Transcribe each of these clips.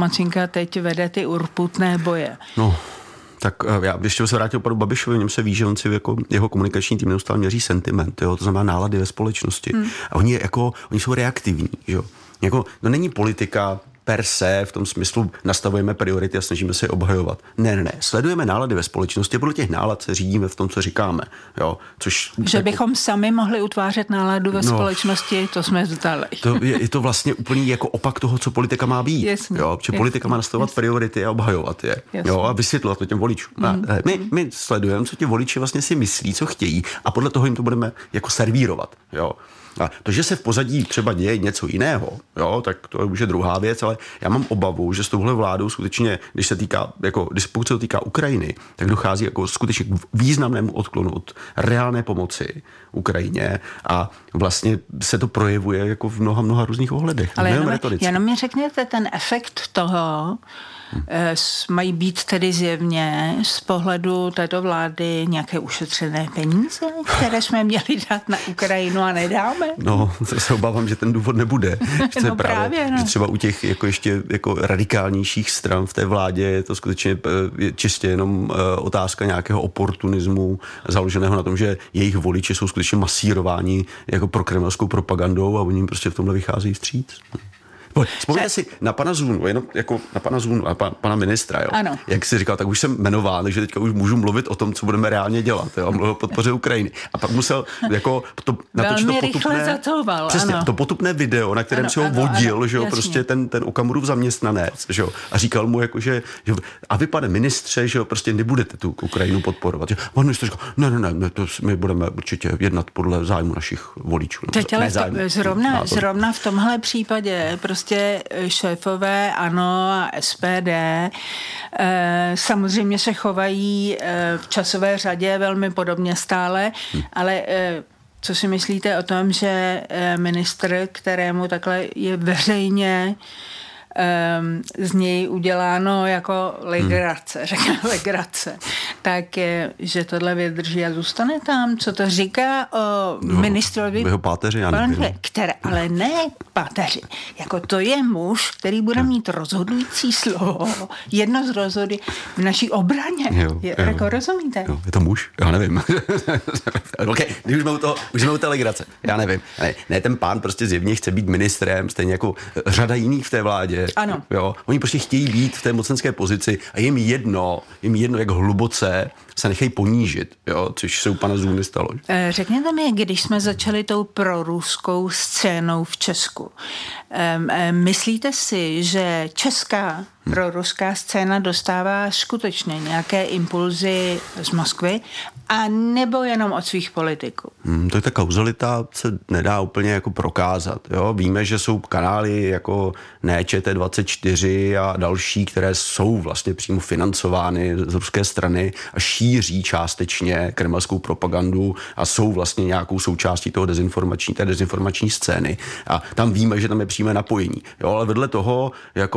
Macinka teď vede ty urputné boje. No, tak já ještě se vrátil k panu Babišovi, v něm se ví, že on si jako jeho komunikační tým neustále měří sentiment, jo? To znamená nálady ve společnosti. A oni jsou reaktivní, jo? Jako, no není politika per se, v tom smyslu nastavujeme priority a snažíme se je obhajovat. Ne. Sledujeme nálady ve společnosti a podle těch nálad se řídíme v tom, co říkáme. Jo? Že bychom sami mohli utvářet náladu ve společnosti, to jsme zdali. Je to vlastně úplný jako opak toho, co politika má být. Politika má nastavovat priority a obhajovat je. Jo? A vysvětlovat to těm voličům. My sledujeme, co ti voliči vlastně si myslí, co chtějí a podle toho jim to budeme jako servírovat. Jo? A to, že se v pozadí třeba děje něco jiného, jo, tak to už je druhá věc, ale já mám obavu, že s touhle vládou skutečně, pokud se to týká Ukrajiny, tak dochází jako skutečně k významnému odklonu od reálné pomoci Ukrajině a vlastně se to projevuje jako v mnoha různých ohledech. Ale jenom mi řekněte ten efekt toho, mají být tedy zjevně z pohledu této vlády nějaké ušetřené peníze, které jsme měli dát na Ukrajinu a nedáme? No, se obávám, že ten důvod nebude. Že třeba u těch ještě radikálnějších stran v té vládě je to skutečně čistě jenom otázka nějakého oportunismu založeného na tom, že jejich voliči jsou skutečně masírováni jako prokremelskou propagandou a oni jim prostě v tomhle vycházejí vstříc. Vzpomněte si na pana Zunu, jenom jako na pana Zunu a pana ministra, jo. Ano. Jak jsi říkal, tak už jsem jmenován, takže teďka už můžu mluvit o tom, co budeme reálně dělat, jo, mluvil o podpoře Ukrajiny. A pak musel natočit to potupné, přesně, to potupné video, na kterém si ho vodil, že jo, prostě ten Okamurův zaměstnanec, že jo, a říkal mu jako, že a vy, pane ministře, že jo, prostě nebudete tu Ukrajinu podporovat. Že? Pan ministr říkal, ne, to my budeme určitě jednat podle zájmu našich voličů. Teď ale zrovna v tomhle případě prostě šéfové ANO a SPD samozřejmě se chovají v časové řadě velmi podobně stále, ale co si myslíte o tom, že ministr, kterému takhle je veřejně z něj uděláno jako legrace, tak že tohle vydrží a zůstane tam. Co to říká o ministrovi? Jeho páteři, já nevím. Ale ne páteři. Jako to je muž, který bude mít rozhodující slovo. Jedno z rozhody v naší obraně. Jako rozumíte? Jo, je to muž? Já nevím. Okay, už jsme u té legrace. Já nevím. Ne, ten pán prostě zjevně chce být ministrem, stejně jako řada jiných v té vládě. Ano. Jo, oni prostě chtějí být v té mocenské pozici a jim jedno, jak hluboce se nechají ponížit, jo, což se u pana Zuny stalo. Řekněte mi, když jsme začali tou proruskou scénou v Česku, myslíte si, že česká proruská scéna dostává skutečně nějaké impulzy z Moskvy a nebo jenom od svých politiků? To je ta kauzalita se nedá úplně jako prokázat. Jo? Víme, že jsou kanály jako ČT24 a další, které jsou vlastně přímo financovány z ruské strany a šíří částečně kremelskou propagandu a jsou vlastně nějakou součástí té dezinformační scény. A tam víme, že tam je přímé napojení. Jo? Ale vedle toho jako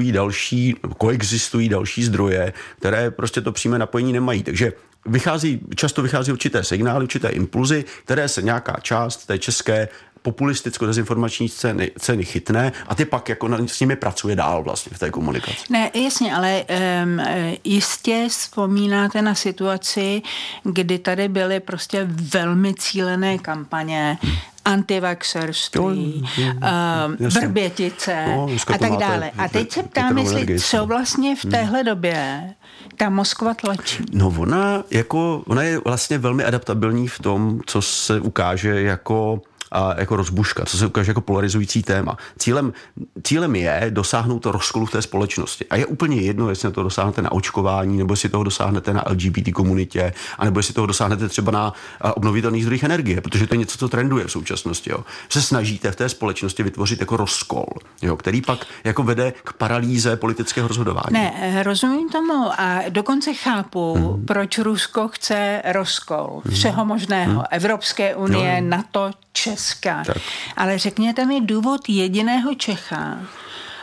koexistují další zdroje, které prostě to přímé napojení nemají. Takže často vychází určité signály, určité impulzy, které se nějaká část té české populisticko-dezinformační scény chytne a ty pak jako s nimi pracuje dál vlastně v té komunikaci. Ne, jasně, ale jistě vzpomínáte na situaci, kdy tady byly prostě velmi cílené kampaně, antivaxerství, Vrbětice a tak dále. A teď se ptám, jestli co vlastně v téhle době ta Moskva tlačí. No ona je vlastně velmi adaptabilní v tom, co se ukáže jako rozbuška, co se ukáže jako polarizující téma. Cílem je dosáhnout to rozkolu v té společnosti. A je úplně jedno, jestli to dosáhnete na očkování, nebo jestli toho dosáhnete na LGBT komunitě, anebo jestli toho dosáhnete třeba na obnovitelných zdrojích energie, protože to je něco, co trenduje v současnosti. Jo. Se snažíte v té společnosti vytvořit jako rozkol, jo, který pak jako vede k paralýze politického rozhodování. Ne, rozumím tomu a dokonce chápu, proč Rusko chce rozkol všeho možného. Evropské unie, NATO, Česka. Tak. Ale řekněte mi důvod jediného Čecha,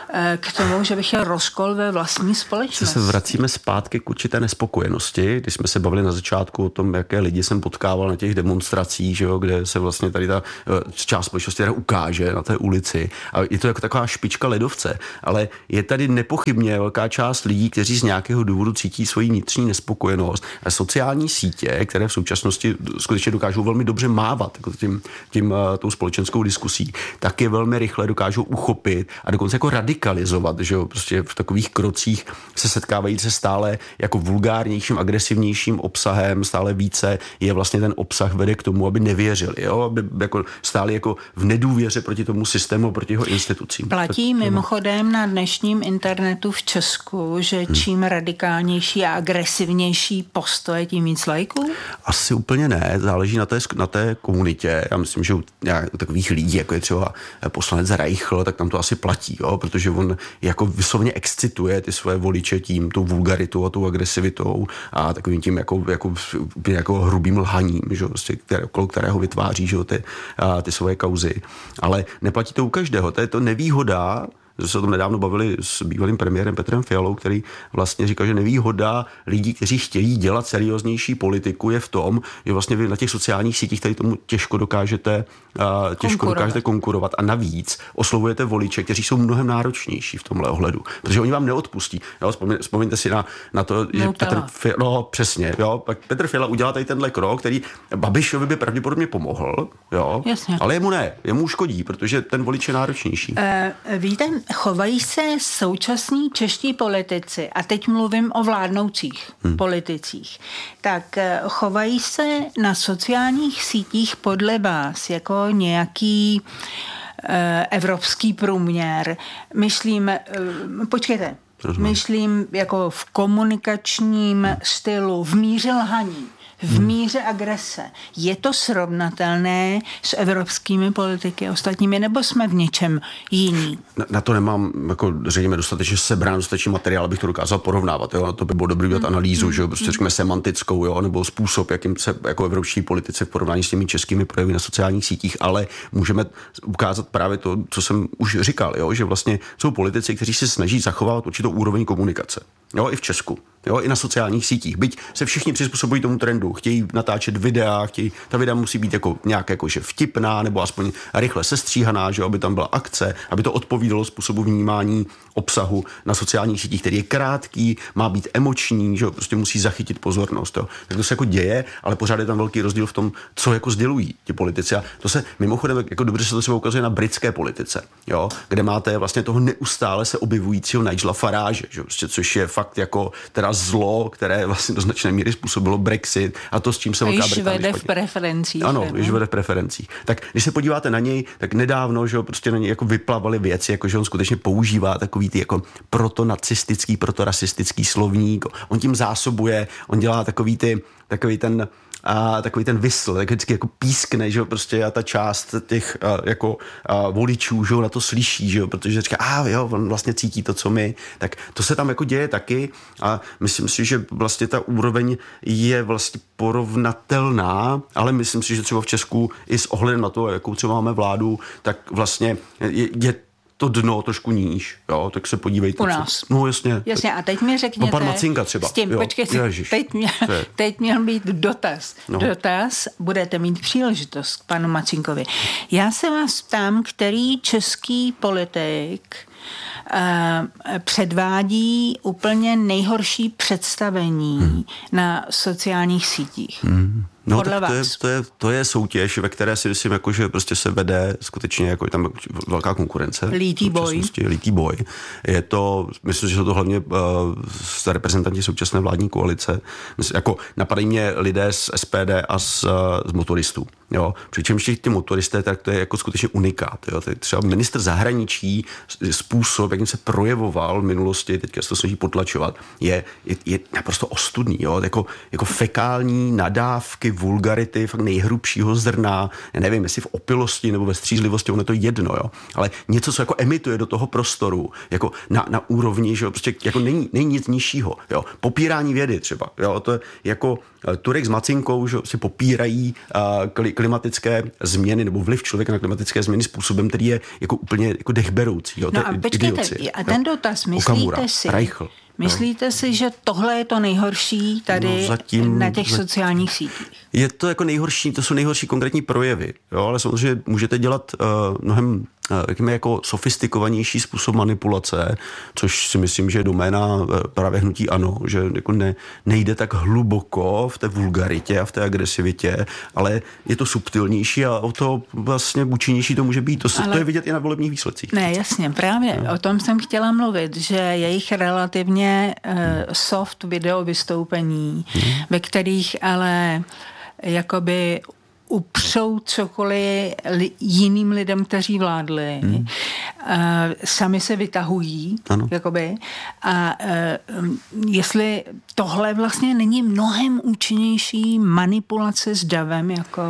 k tomu, že bych chtěl rozkol ve vlastní společnosti. Se vracíme zpátky k určité nespokojenosti, když jsme se bavili na začátku o tom, jaké lidi jsem potkával na těch demonstracích, že jo, kde se vlastně tady ta část společnosti ukáže na té ulici. A je to jako taková špička ledovce, ale je tady nepochybně velká část lidí, kteří z nějakého důvodu cítí svoji vnitřní nespokojenost. A sociální sítě, které v současnosti skutečně dokážou velmi dobře mávat jako tou společenskou diskusí, tak je velmi rychle dokážou uchopit a dokonce jako radikalizovat, že jo, prostě v takových krocích se setkávají se stále jako vulgárnějším, agresivnějším obsahem, stále více je vlastně ten obsah vede k tomu, aby nevěřili, jo, aby jako stáli jako v nedůvěře proti tomu systému, proti jeho institucím. Platí mimochodem na dnešním internetu v Česku, že čím radikálnější a agresivnější postoje, tím víc lajků? Asi úplně ne, záleží na té komunitě. Já myslím, že u takových lidí, jako je třeba poslanec Reichl, tak tam to asi platí, jo, protože on jako vyslovně excituje ty svoje voliče tím, tou vulgaritou a tou agresivitou a takovým tím jako hrubým lhaním, že, prostě, okolo kterého vytváří, že, ty svoje kauzy. Ale neplatí to u každého. To je to nevýhoda, že se o tom nedávno bavili s bývalým premiérem Petrem Fialou, který vlastně říkal, že nevýhoda lidí, kteří chtějí dělat serióznější politiku, je v tom, že vlastně vy na těch sociálních sítích tady tomu těžko dokážete konkurovat a navíc oslovujete voliče, kteří jsou mnohem náročnější v tomhle ohledu, protože oni vám neodpustí. Jo? Vzpomeňte si na to, že přesně, jo? Pak Petr Fiala udělá tady tenhle krok, který Babišovi by pravděpodobně pomohl, jo? Ale jemu uškodí, protože ten volič je náročnější. Víte, chovají se současní čeští politici, a teď mluvím o vládnoucích politicích, tak chovají se na sociálních sítích podle vás jako nějaký evropský průměr. Myslím jako v komunikačním stylu, v míře lhaní, v míře agrese. Je to srovnatelné s evropskými politiky ostatními, nebo jsme v něčem jiný? Na to nemám jako zřejmě dostatečně sebrán, dostatečný materiál, abych to dokázal porovnávat. Jo? To by bylo dobrý dělat analýzu, že prostě řekněme semantickou, jo? Nebo způsob, jakým se jako evropští politici v porovnání s těmi českými projevy na sociálních sítích, ale můžeme ukázat právě to, co jsem už říkal, jo? Že vlastně jsou politici, kteří se snaží zachovávat určitou úroveň komunikace. Jo? I v Česku. Jo, i na sociálních sítích. Byť se všichni přizpůsobují tomu trendu, chtějí natáčet videa, ta videa musí být jako nějak jakože vtipná nebo aspoň rychle sestříhaná, že aby tam byla akce, aby to odpovídalo způsobu vnímání obsahu na sociálních sítích, který je krátký, má být emoční, že prostě musí zachytit pozornost. Jo. Tak to se jako děje, ale pořád je tam velký rozdíl v tom, co jako sdělují ti politici. A to se mimochodem jako dobře se to třeba ukazuje na britské politice, jo, kde máte vlastně toho neustále se objevujícího Nigela Farage, že prostě, což je fakt jako teda zlo, které vlastně do značné míry způsobilo Brexit a to, s čím se Velká Británie vede v preferencích. Ano, již vede v preferencích. Tak když se podíváte na něj, tak nedávno, že prostě na něj jako vyplavaly věci, jako že on skutečně používá takový ty jako protonacistický, protorasistický slovník. On tím zásobuje, on dělá takový ten whistle, tak vždycky jako pískne, že jo, prostě a ta část těch jako voličů, že jo, na to slyší, že jo, protože říká, jo, on vlastně cítí to, co my, tak to se tam jako děje taky a myslím si, že vlastně ta úroveň je vlastně porovnatelná, ale myslím si, že třeba v Česku i s ohledem na to, jakou třeba máme vládu, tak vlastně je to dno trošku níž, jo, tak se podívejte. U nás. No jasně. Jasně, a teď mi řekněte. Pan Macinka třeba. S tím, počkejte, teď měl být dotaz. No. Dotaz, budete mít příležitost k panu Macinkovi. Já se vás ptám, který český politik předvádí úplně nejhorší představení na sociálních sítích. No, to je soutěž, ve které si myslím, jako, že prostě se vede skutečně jako tam velká konkurence. Lítý boj. Je to, myslím, že jsou to hlavně reprezentanti současné vládní koalice. Myslím, jako napadají mě lidé z SPD a z motoristů. Jo. Přičemž ty motoristé, tak to je jako skutečně unikát. Jo. Třeba ministr zahraničí, způsob, jakým se projevoval v minulosti, teďka se to snaží potlačovat, je naprosto ostudný. Jo. Jako fekální nadávky, vulgarity, fakt nejhrubšího zrna, já nevím, jestli v opilosti nebo ve střízlivosti, ono je to jedno, jo. Ale něco, co jako emituje do toho prostoru, jako na úrovni, že jo, prostě jako není nic nižšího, jo. Popírání vědy třeba, jo, to je jako Turek s Macinkou, že si popírají klimatické změny nebo vliv člověka na klimatické změny způsobem, který je jako úplně jako dechberoucí. Jo? No a počkejte, a ten dotaz, myslíte si, že tohle je to nejhorší tady na těch sociálních sítích? Je to jako nejhorší, to jsou nejhorší konkrétní projevy, jo? Ale samozřejmě můžete dělat mnohem jako sofistikovanější způsob manipulace, což si myslím, že je doména právě hnutí ANO, že jako nejde tak hluboko v té vulgaritě a v té agresivitě, ale je to subtilnější a o to vlastně účinnější to může být. To je vidět i na volebních výsledcích. Ne, jasně, právě o tom jsem chtěla mluvit, že jejich relativně soft video vystoupení, ve kterých ale jakoby upřou cokoliv jiným lidem, kteří vládli. Sami se vytahují. Jakoby. A jestli tohle vlastně není mnohem účinnější manipulace s davem,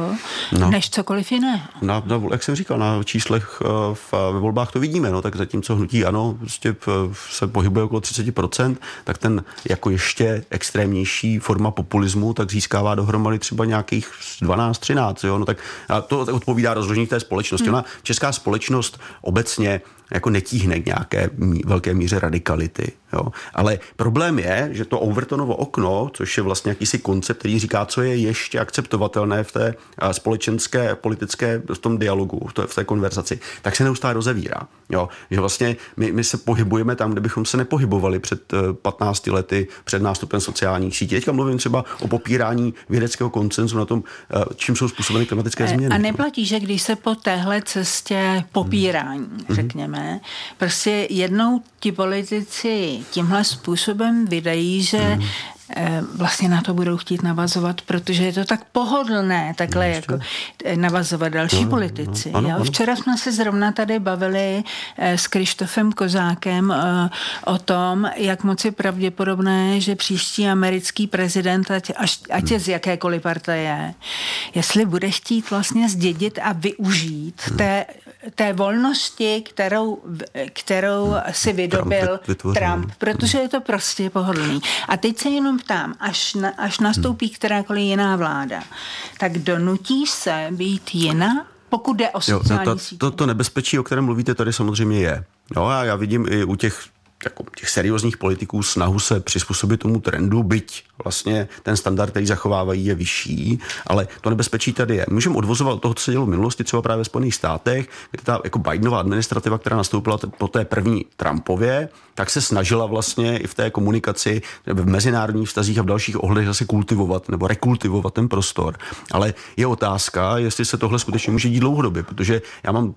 než cokoliv jiného. Jak jsem říkal, na číslech ve volbách to vidíme, tak zatímco hnutí ANO prostě se pohybuje okolo 30%, tak ten jako ještě extrémnější forma populismu tak získává dohromady třeba nějakých 12-13. Jo? No tak to odpovídá rozložení té společnosti. Ona, česká společnost obecně jako netíhne k nějaké velké míře radikality. Jo? Ale problém je, že to Overtonovo okno, což je vlastně jakýsi koncept, který říká, co je ještě akceptovatelné v té společenské, politické, v tom dialogu, v té konverzaci, tak se neustále rozevírá. Jo? Že vlastně my se pohybujeme tam, kde bychom se nepohybovali před 15 lety, před nástupem sociálních sítí. Teďka mluvím třeba o popírání vědeckého konsenzu na tom, čím jsou způsobeny klimatické změny. A neplatí, že když se po téhle cestě popírání, řekněme, prostě jednou ti politici tímhle způsobem vydají, že vlastně na to budou chtít navazovat, protože je to tak pohodlné takhle jako navazovat další politici. Ano. Včera jsme se zrovna tady bavili s Krištofem Kozákem o tom, jak moc je pravděpodobné, že příští americký prezident, ať je z jakékoliv partaje, jestli bude chtít vlastně zdědit a využít té volnosti, kterou si vydobil Trump, protože je to prostě pohodlný. A teď se jenom ptám, až nastoupí kterákoliv jiná vláda, tak donutí se být jiná, pokud jde o sociální sítě? To nebezpečí, o kterém mluvíte, tady samozřejmě je. No a já vidím i u těch seriózních politiků snahu se přizpůsobit tomu trendu, byť vlastně ten standard, který zachovávají, je vyšší, ale to nebezpečí tady je. Můžeme odvozovat od toho, co se dělo v minulosti, třeba právě v Spojených státech, kde ta jako Bidenova administrativa, která nastoupila po té první Trumpově, tak se snažila vlastně i v té komunikaci, v mezinárodních vztazích a v dalších ohledech zase kultivovat nebo rekultivovat ten prostor. Ale je otázka, jestli se tohle skutečně může dít dlouhodobě, protože já mám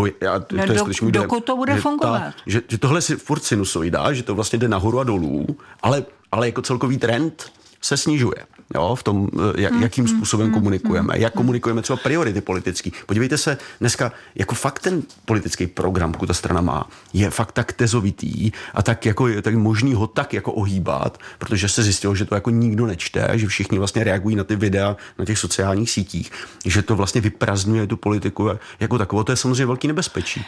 dokud to bude fungovat. Že tohle si furt sinusoida, že to vlastně jde nahoru a dolů, ale jako celkový trend se snižuje. Jo, v tom, jakým způsobem komunikujeme. Jak komunikujeme třeba priority politický. Podívejte se, dneska jako fakt ten politický program, pokud ta strana má, je fakt tak tezovitý a tak možný ho tak jako ohýbat, protože se zjistilo, že to jako nikdo nečte, že všichni vlastně reagují na ty videa na těch sociálních sítích, že to vlastně vyprazdňuje tu politiku jako takovou. To je samozřejmě velký nebezpečí.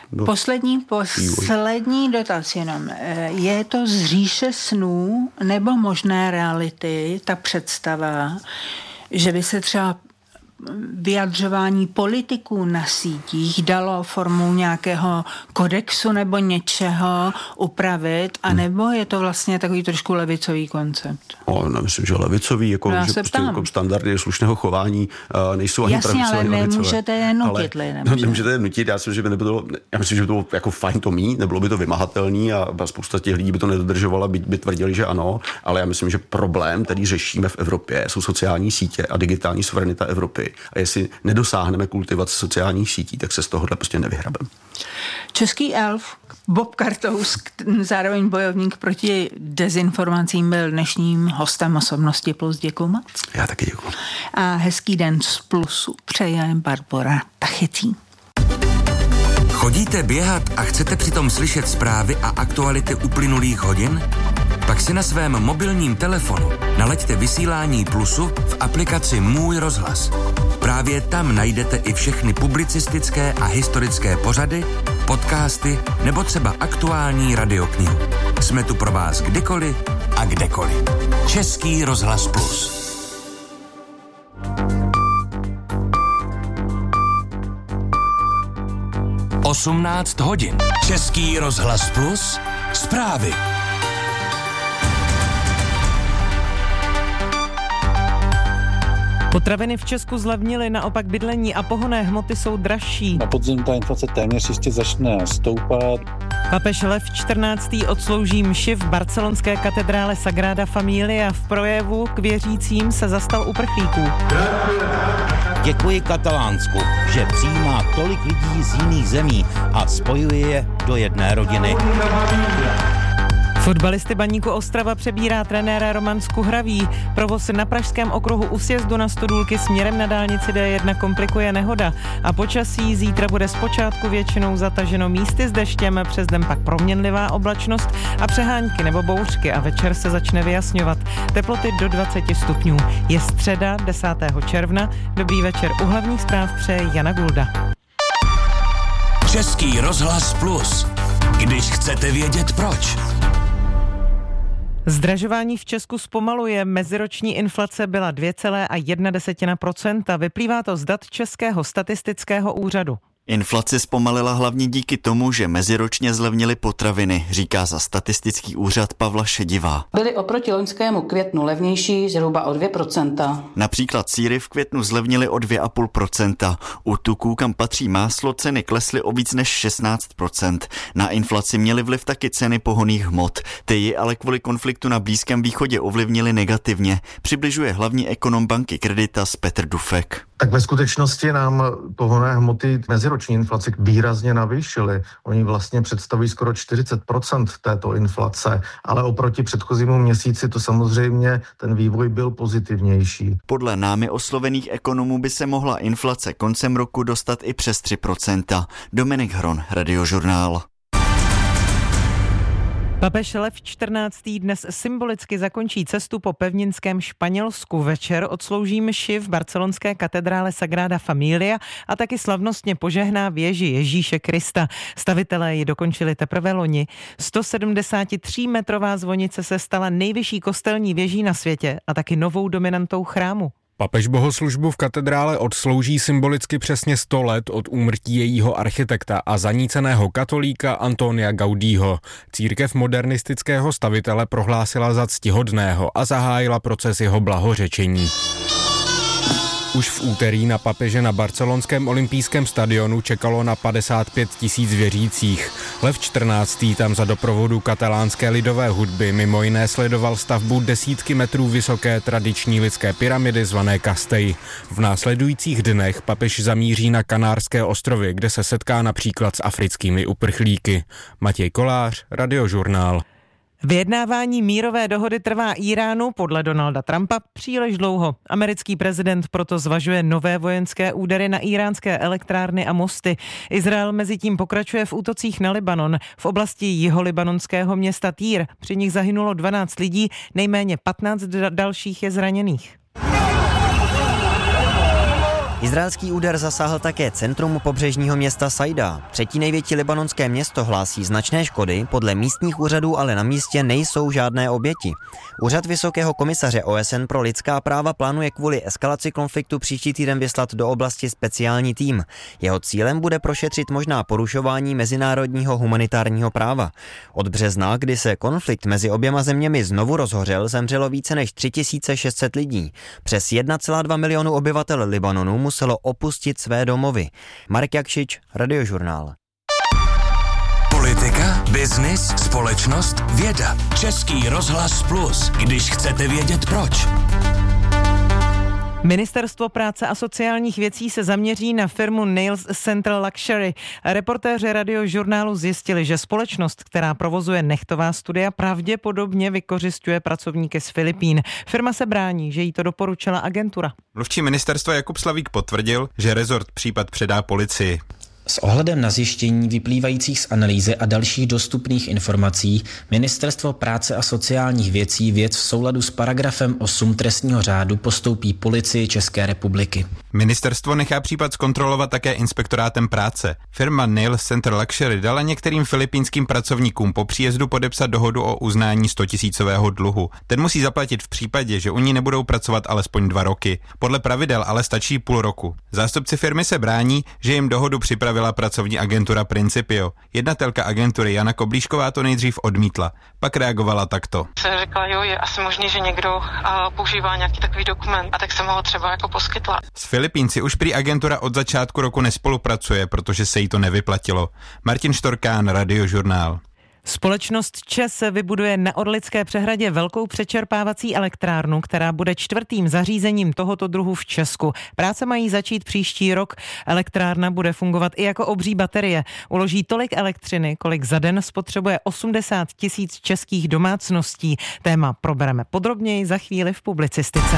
Poslední dotaz jenom. Je to z říše snů nebo možné reality, ta představa, že by se třeba vyjadřování politiků na sítích dalo formou nějakého kodexu nebo něčeho upravit, anebo je to vlastně takový trošku levicový koncept? Myslím, že levicový, že prostě jako standardy slušného chování nejsou ani pravicové. Jasně, ale nemůžete je nutit. Nemůžete je nutit, já myslím, že by to bylo jako fajn to mít, nebylo by to vymahatelný a spousta těch lidí by to nedodržovala, by tvrdili, že ano, ale já myslím, že problém, který řešíme v Evropě, jsou sociální sítě a digitální suverenita Evropy. A jestli nedosáhneme kultivace sociálních sítí, tak se z tohohle prostě nevyhrabeme. Český elf Bob Kartous, zároveň bojovník proti dezinformacím, byl dnešním hostem Osobnosti Plus. Děkuju moc. Já taky děkuju. A hezký den z Plusu přeje Barbora Tachecí. Chodíte běhat a chcete přitom slyšet zprávy a aktuality uplynulých hodin? Pak si na svém mobilním telefonu nalaďte vysílání Plusu v aplikaci Můj rozhlas. Právě tam najdete i všechny publicistické a historické pořady, podcasty nebo třeba aktuální radioknihu. Jsme tu pro vás kdykoliv a kdekoliv. Český rozhlas Plus. 18 hodin. Český rozhlas Plus, zprávy. Potraviny v Česku zlevnily, naopak bydlení a pohonné hmoty jsou dražší. Na podzim ta inflace téměř jistě začne stoupat. Papež Lev XIV. Odslouží mši v barcelonské katedrále Sagrada Familia. V projevu k věřícím se zastal uprchlíků. Děkuji Katalánsku, že přijímá tolik lidí z jiných zemí a spojuje je do jedné rodiny. Fotbalisty Baníku Ostrava přebírá trenér Roman Skuhravý. Provoz na pražském okruhu u sjezdu na Studulky směrem na dálnici D1 komplikuje nehoda. A počasí zítra bude zpočátku většinou zataženo místy s deštěm, přes den pak proměnlivá oblačnost a přehánky nebo bouřky a večer se začne vyjasňovat. Teploty do 20 stupňů. Je středa 10. června. Dobrý večer, u hlavních zpráv přeje Jana Gulda. Český rozhlas Plus. Když chcete vědět proč. Zdražování v Česku zpomaluje, meziroční inflace byla 2,1%. Vyplývá to z dat Českého statistického úřadu. Inflace zpomalila hlavně díky tomu, že meziročně zlevnily potraviny, říká za statistický úřad Pavla Šedivá. Byly oproti loňskému květnu levnější zhruba o 2%. Například sýry v květnu zlevnily o 2,5%. U tuků, kam patří máslo, ceny klesly o víc než 16%. Na inflaci měly vliv taky ceny pohonných hmot. Ty ji ale kvůli konfliktu na Blízkém východě ovlivnily negativně. Přibližuje hlavní ekonom banky Creditas Petr Dufek. Tak ve skutečnosti nám pohonné hmoty meziroční inflaci výrazně navýšily. Oni vlastně představují skoro 40% této inflace, ale oproti předchozímu měsíci to samozřejmě ten vývoj byl pozitivnější. Podle námi oslovených ekonomů by se mohla inflace koncem roku dostat i přes 3%. Dominik Hron, Radiožurnál. Papež Lev XIV. Dnes symbolicky zakončí cestu po pevninském Španělsku. Večer odslouží mši v barcelonské katedrále Sagrada Familia a taky slavnostně požehná věži Ježíše Krista. Stavitelé ji dokončili teprve loni. 173-metrová zvonice se stala nejvyšší kostelní věží na světě a taky novou dominantou chrámu. Papež bohoslužbu v katedrále odslouží symbolicky přesně 100 let od úmrtí jejího architekta a zaníceného katolíka Antonia Gaudího. Církev modernistického stavitele prohlásila za ctihodného a zahájila proces jeho blahořečení. Už v úterý na papeže na barcelonském olympijském stadionu čekalo na 55 000 věřících. Lev XIV. Tam za doprovodu katalánské lidové hudby mimo jiné sledoval stavbu desítky metrů vysoké tradiční lidské pyramidy zvané Castell. V následujících dnech papež zamíří na Kanárské ostrovy, kde se setká například s africkými uprchlíky. Matěj Kolář, Radiožurnál. Vyjednávání mírové dohody trvá Iránu podle Donalda Trumpa příliš dlouho. Americký prezident proto zvažuje nové vojenské údery na íránské elektrárny a mosty. Izrael mezitím pokračuje v útocích na Libanon. V oblasti jiholibanonského města Týr při nich zahynulo 12 lidí, nejméně 15 dalších je zraněných. Izraelský úder zasáhl také centrum pobřežního města Saida. Třetí největší libanonské město hlásí značné škody, podle místních úřadů ale na místě nejsou žádné oběti. Úřad Vysokého komisaře OSN pro lidská práva plánuje kvůli eskalaci konfliktu příští týden vyslat do oblasti speciální tým. Jeho cílem bude prošetřit možná porušování mezinárodního humanitárního práva. Od března, kdy se konflikt mezi oběma zeměmi znovu rozhořel, zemřelo více než 3600 lidí. Přes 1,2 milionu obyvatel Libanonu muselo opustit své domovy. Marek Jakšič, Radiožurnál. Politika, biznis, společnost, věda. Český rozhlas Plus, když chcete vědět proč. Ministerstvo práce a sociálních věcí se zaměří na firmu Nails Central Luxury. Reportéři Radiožurnálu zjistili, že společnost, která provozuje nechtová studia, pravděpodobně vykořisťuje pracovníky z Filipín. Firma se brání, že jí to doporučila agentura. Mluvčí ministerstva Jakub Slavík potvrdil, že rezort případ předá policii. S ohledem na zjištění vyplývajících z analýzy a dalších dostupných informací Ministerstvo práce a sociálních věcí věc v souladu s paragrafem 8 trestního řádu postoupí Policii České republiky. Ministerstvo nechá případ zkontrolovat také inspektorátem práce. Firma Nails Central Luxury dala některým filipínským pracovníkům po příjezdu podepsat dohodu o uznání 100 000 dluhu. Ten musí zaplatit v případě, že u ní nebudou pracovat alespoň 2 roky. Podle pravidel ale stačí půl roku. Zástupci firmy se brání, že jim dohodu připravili postavila pracovní agentura Principio. Jednatelka agentury Jana Koblíšková to nejdřív odmítla, pak reagovala takto. Jsem řekla, jo, je asi možný, že někdo používá nějaký takový dokument a tak jsem ho třeba jako poskytla. S Filipínci už prý agentura od začátku roku nespolupracuje, protože se jí to nevyplatilo. Martin Štorkán, Radiožurnál. Společnost ČEZ vybuduje na Orlické přehradě velkou přečerpávací elektrárnu, která bude 4. zařízením tohoto druhu v Česku. Práce mají začít příští rok. Elektrárna bude fungovat i jako obří baterie. Uloží tolik elektřiny, kolik za den spotřebuje 80 000 českých domácností. Téma probereme podrobněji za chvíli v publicistice.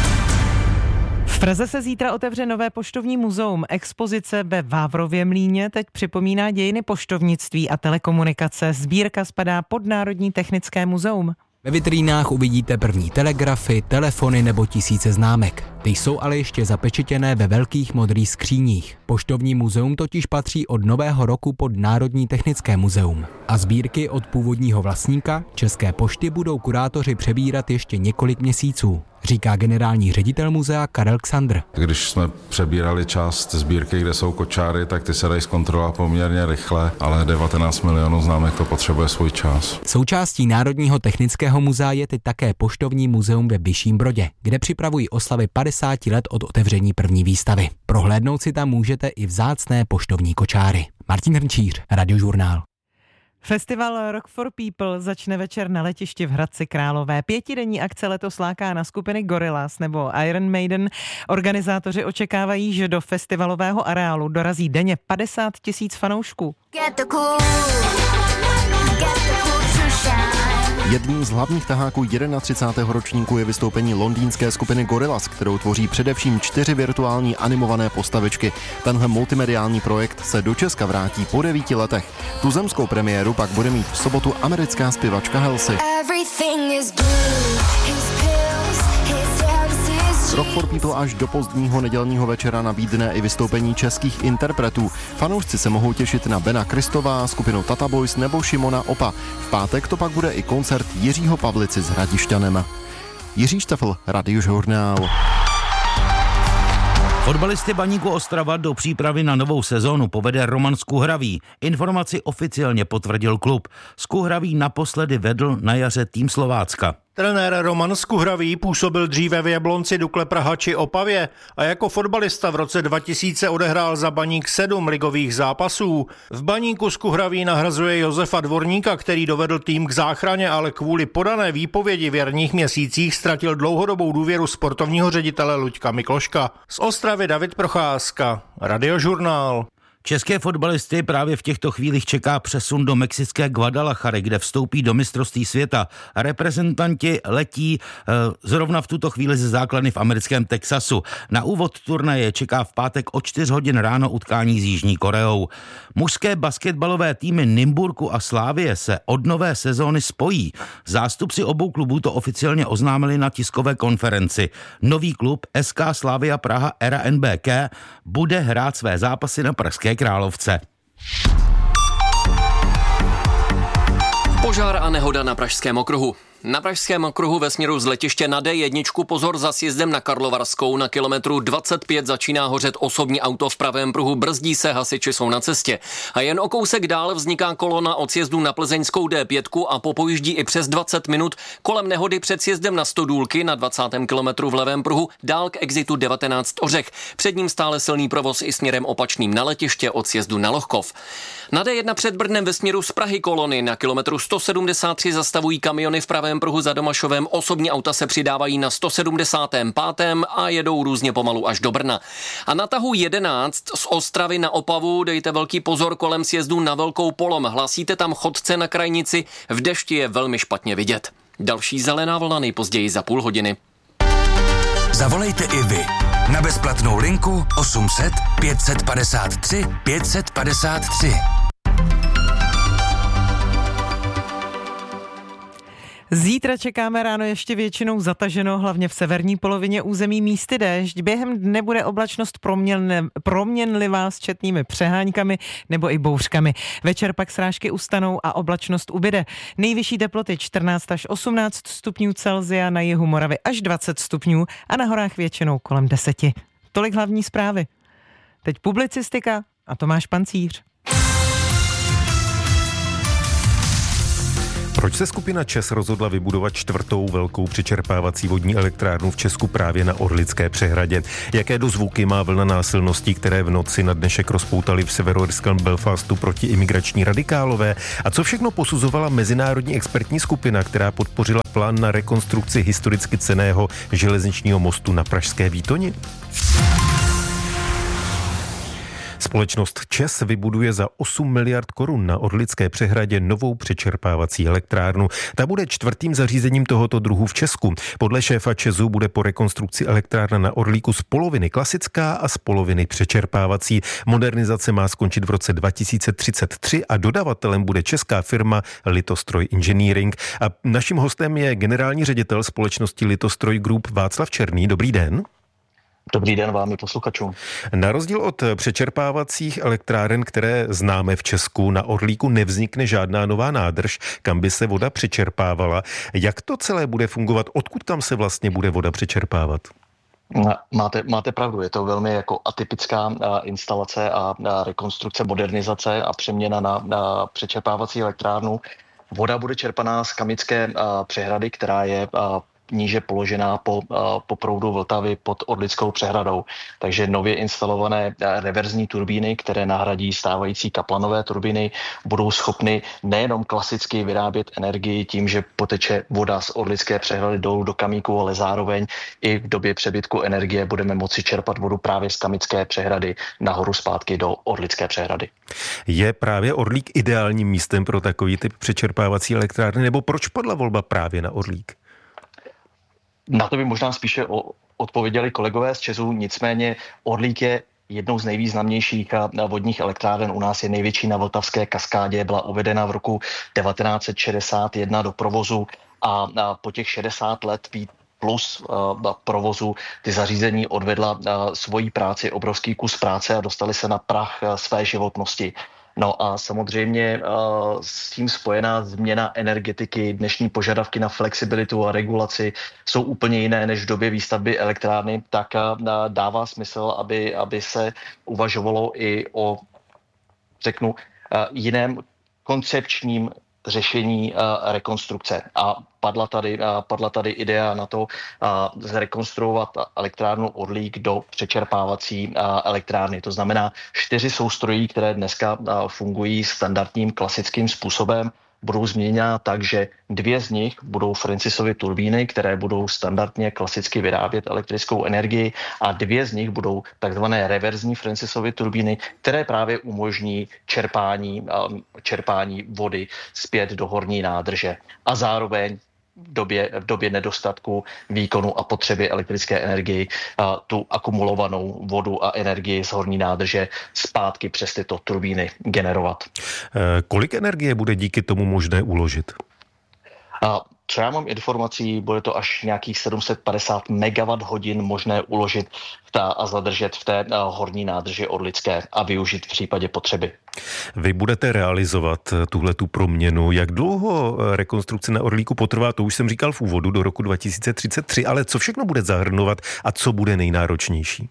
V Praze se zítra otevře nové poštovní muzeum. Expozice ve Vávrově Mlýně teď připomíná dějiny poštovnictví a telekomunikace. Sbírka spadá pod Národní technické muzeum. Ve vitrínách uvidíte první telegrafy, telefony nebo tisíce známek. Ty jsou ale ještě zapečetěné ve velkých modrých skříních. Poštovní muzeum totiž patří od nového roku pod Národní technické muzeum. A sbírky od původního vlastníka, České pošty, budou kurátoři přebírat ještě několik měsíců, říká generální ředitel muzea Karel Ksandr. Když jsme přebírali část sbírky, kde jsou kočáry, tak ty se dají zkontrolovat poměrně rychle, ale 19 milionů známek to potřebuje svůj čas. Součástí Národního technického muzea je teď také poštovní muzeum ve Vyšším Brodě, kde připravují oslavy 50 let od otevření první výstavy. Prohlédnout si tam můžete i vzácné poštovní kočáry. Martin Hrnčíř, Radiožurnál. Festival Rock for People začne večer na letišti v Hradci Králové. 5denní akce letos láká na skupiny Gorillaz nebo Iron Maiden. Organizátoři očekávají, že do festivalového areálu dorazí denně 50 000 fanoušků. Jedním z hlavních taháků 31. ročníku je vystoupení londýnské skupiny Gorillaz, kterou tvoří především 4 virtuální animované postavičky. Tenhle multimediální projekt se do Česka vrátí po 9 letech. Tuzemskou premiéru pak bude mít v sobotu americká zpěvačka Halsey. Rock for People až do pozdního nedělního večera nabídne i vystoupení českých interpretů. Fanoušci se mohou těšit na Bena Kristová, skupinu Tata Boys nebo Šimona Opa. V pátek to pak bude i koncert Jiřího Pavlici s Hradišťanem. Jiří Štefl, Radiožurnál. Fotbalisty Baníku Ostrava do přípravy na novou sezónu povede Roman Skuhravý. Informaci oficiálně potvrdil klub. Skuhravý naposledy vedl na jaře tým Slovácka. Trenér Roman Skuhravý působil dříve v Jablonci, Dukle Praha či Opavě a jako fotbalista v roce 2000 odehrál za Baník 7 ligových zápasů. V Baníku Skuhravý nahrazuje Josefa Dvorníka, který dovedl tým k záchraně, ale kvůli podané výpovědi v jarních měsících ztratil dlouhodobou důvěru sportovního ředitele Luďka Mikloška. Z Ostravy David Procházka, Radiožurnál. České fotbalisty právě v těchto chvílích čeká přesun do mexické Guadalajary, kde vstoupí do mistrovství světa. Reprezentanti letí zrovna v tuto chvíli ze základny v americkém Texasu. Na úvod turnaje čeká v pátek o 4 hodin ráno utkání s Jižní Koreou. Mužské basketbalové týmy Nymburku a Slávie se od nové sezóny spojí. Zástupci obou klubů to oficiálně oznámili na tiskové konferenci. Nový klub SK Slavia Praha Era NBK bude hrát své zápasy na Pražské Královce. Požár a nehoda na Pražském okruhu. Na Pražském okruhu ve směru z letiště na D1 pozor za sjezdem na Karlovarskou. Na kilometru 25 začíná hořet osobní auto v pravém pruhu, brzdí se, hasiči jsou na cestě. A jen o kousek dál vzniká kolona od sjezdu na plzeňskou D5 a popojíždí i přes 20 minut kolem nehody před sjezdem na Stodůlky na 20. kilometru v levém pruhu dál k exitu 19 Ořech. Před ním stále silný provoz i směrem opačným na letiště od sjezdu na Lohkov. Na D1 před Brnem ve směru z Prahy kolony na kilometru 173 zastavují kamiony v pravém pruhu za Domašovem, osobní auta se přidávají na 175. a jedou různě pomalu až do Brna. A na tahu 11 z Ostravy na Opavu dejte velký pozor kolem sjezdu na Velkou Polom. Hlasíte tam chodce na krajnici, v dešti je velmi špatně vidět. Další zelená vlna nejpozději za půl hodiny. Zavolejte i vy na bezplatnou linku 800 553 553. Zítra čekáme ráno ještě většinou zataženo, hlavně v severní polovině území místy déšť. Během dne bude oblačnost proměnlivá s četnými přeháňkami nebo i bouřkami. Večer pak srážky ustanou a oblačnost ubyde. Nejvyšší teploty 14 až 18 stupňů Celsia, na jihu Moravy až 20 stupňů a na horách většinou kolem 10. Tolik hlavní zprávy. Teď publicistika a Tomáš Pancíř. Proč se skupina ČEZ rozhodla vybudovat 4. velkou přečerpávací vodní elektrárnu v Česku právě na Orlické přehradě? Jaké dozvuky má vlna násilností, které v noci na dnešek rozpoutaly v severoirském Belfastu protiimigrační radikálové? A co všechno posuzovala mezinárodní expertní skupina, která podpořila plán na rekonstrukci historicky cenného železničního mostu na pražské Výtoni? Společnost ČEZ vybuduje za 8 miliard korun na Orlické přehradě novou přečerpávací elektrárnu. Ta bude 4. zařízením tohoto druhu v Česku. Podle šéfa ČEZu bude po rekonstrukci elektrárna na Orlíku z poloviny klasická a z poloviny přečerpávací. Modernizace má skončit v roce 2033 a dodavatelem bude česká firma Litostroj Engineering. A naším hostem je generální ředitel společnosti Litostroj Group Václav Černý. Dobrý den. Dobrý den vám i posluchačům. Na rozdíl od přečerpávacích elektráren, které známe v Česku, na Orlíku nevznikne žádná nová nádrž, kam by se voda přečerpávala. Jak to celé bude fungovat? Odkud tam se vlastně bude voda přečerpávat? Máte pravdu, je to velmi jako atypická instalace a rekonstrukce, modernizace a přeměna na přečerpávací elektrárnu. Voda bude čerpaná z Kamické přehrady, která je níže položená po proudu Vltavy pod Orlickou přehradou. Takže nově instalované reverzní turbíny, které nahradí stávající kaplanové turbíny, budou schopny nejenom klasicky vyrábět energii tím, že poteče voda z Orlické přehrady dolů do Kamíku, ale zároveň i v době přebytku energie budeme moci čerpat vodu právě z Kamické přehrady nahoru zpátky do Orlické přehrady. Je právě Orlík ideálním místem pro takový typ přečerpávací elektrárny, nebo proč padla volba právě na Orlík? Na to by možná spíše odpověděli kolegové z ČEZu, nicméně Orlík je jednou z nejvýznamnějších vodních elektráren. U nás je největší na Vltavské kaskádě, byla uvedena v roku 1961 do provozu a po těch 60 let plus provozu ty zařízení odvedla svoji práci, obrovský kus práce a dostali se na prah své životnosti. No a samozřejmě s tím spojená změna energetiky, dnešní požadavky na flexibilitu a regulaci jsou úplně jiné než v době výstavby elektrárny, tak dává smysl, aby se uvažovalo i o, jiném koncepčním řešení rekonstrukce. A padla tady idea na to zrekonstruovat elektrárnu Orlík do přečerpávací elektrárny. To znamená 4 soustrojí, které dneska fungují standardním klasickým způsobem, budou změněna tak, že 2 z nich budou Francisovy turbíny, které budou standardně klasicky vyrábět elektrickou energii a 2 z nich budou takzvané reverzní Francisovy turbíny, které právě umožní čerpání vody zpět do horní nádrže. A zároveň v době nedostatku výkonu a potřeby elektrické energie tu akumulovanou vodu a energii z horní nádrže zpátky přes tyto turbíny generovat. Kolik energie bude díky tomu možné uložit? Co já mám informací, bude to až nějakých 750 MWh možné uložit a zadržet v té horní nádrži Orlické a využít v případě potřeby. Vy budete realizovat tuhletu proměnu. Jak dlouho rekonstrukce na Orlíku potrvá, to už jsem říkal v úvodu, do roku 2033, ale co všechno bude zahrnovat a co bude nejnáročnější?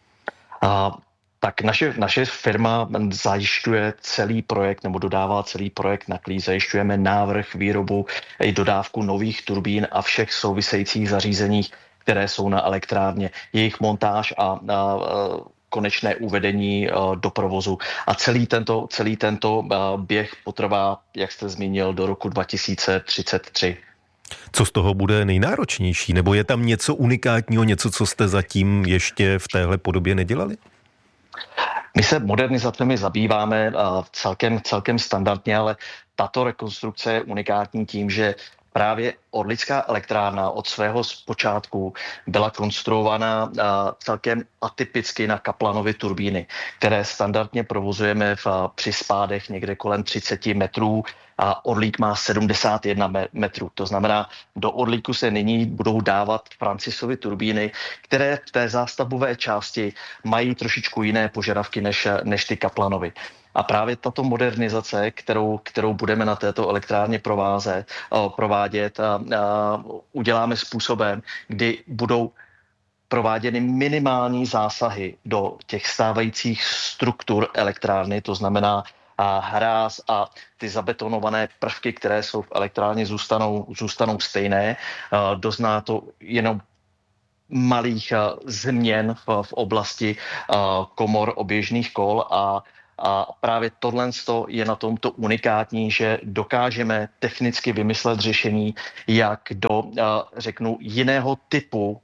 Tak naše firma zajišťuje celý projekt nebo dodává celý projekt na klíč. Zajišťujeme návrh, výrobu i dodávku nových turbín a všech souvisejících zařízení, které jsou na elektrárně. Jejich montáž a konečné uvedení do provozu. A celý tento běh potrvá, jak jste zmínil, do roku 2033. Co z toho bude nejnáročnější? Nebo je tam něco unikátního, něco, co jste zatím ještě v téhle podobě nedělali? My se modernizacemi zabýváme celkem standardně, ale tato rekonstrukce je unikátní tím, že právě Orlická elektrárna od svého počátku byla konstruována celkem atypicky na Kaplanovy turbíny, které standardně provozujeme při spádech někde kolem 30 metrů a Orlík má 71 metrů. To znamená, do Orlíku se nyní budou dávat Francisovy turbíny, které v té zástavbové části mají trošičku jiné požadavky než ty Kaplanovy. A právě tato modernizace, kterou budeme na této elektrárně provádět, uděláme způsobem, kdy budou prováděny minimální zásahy do těch stávajících struktur elektrárny, to znamená hráz a ty zabetonované prvky, které jsou v elektrárně, zůstanou stejné. Dozná to jenom malých změn v oblasti komor oběžných kol a právě tohle je na tomto unikátní, že dokážeme technicky vymyslet řešení, jak do, řeknu, jiného typu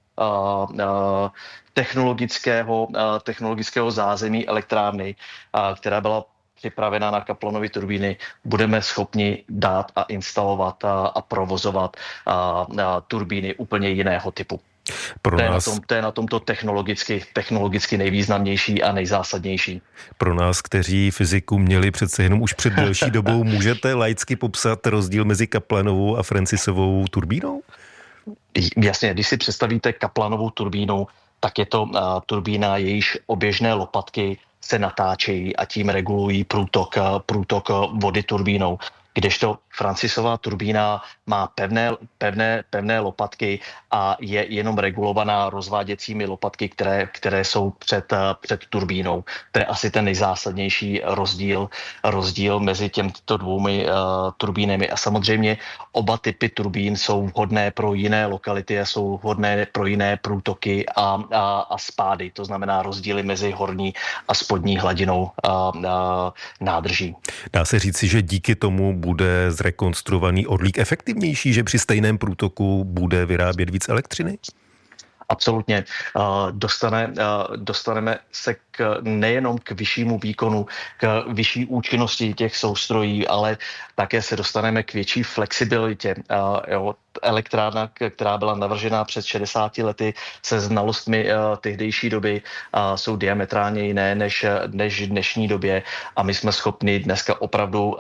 technologického zázemí elektrárny, která byla připravená na Kaplanovy turbíny, budeme schopni dát a instalovat a provozovat turbíny úplně jiného typu. To je na tomto technologicky nejvýznamnější a nejzásadnější. Pro nás, kteří fyziku měli přece jenom už před delší dobou, můžete laicky popsat rozdíl mezi Kaplanovou a Francisovou turbínou? Jasně, když si představíte Kaplanovou turbínu, tak je to turbína, jejíž oběžné lopatky se natáčejí a tím regulují průtok vody turbínou. Kdežto Francisová turbína má pevné lopatky a je jenom regulovaná rozváděcími lopatky, které jsou před turbínou. To je asi ten nejzásadnější rozdíl mezi těmito dvoumi turbínami. A samozřejmě oba typy turbín jsou vhodné pro jiné lokality a jsou vhodné pro jiné průtoky a spády. To znamená rozdíly mezi horní a spodní hladinou nádrží. Dá se říci, že díky tomu bude zrekonstruovaný orlík efektivnější, že při stejném průtoku bude vyrábět víc elektřiny? Absolutně. Dostaneme se nejenom k vyššímu výkonu, k vyšší účinnosti těch soustrojí, ale také se dostaneme k větší flexibilitě. Elektrárna, která byla navržená před 60 lety se znalostmi tehdejší doby, jsou diametrálně jiné než v dnešní době a my jsme schopni dneska opravdu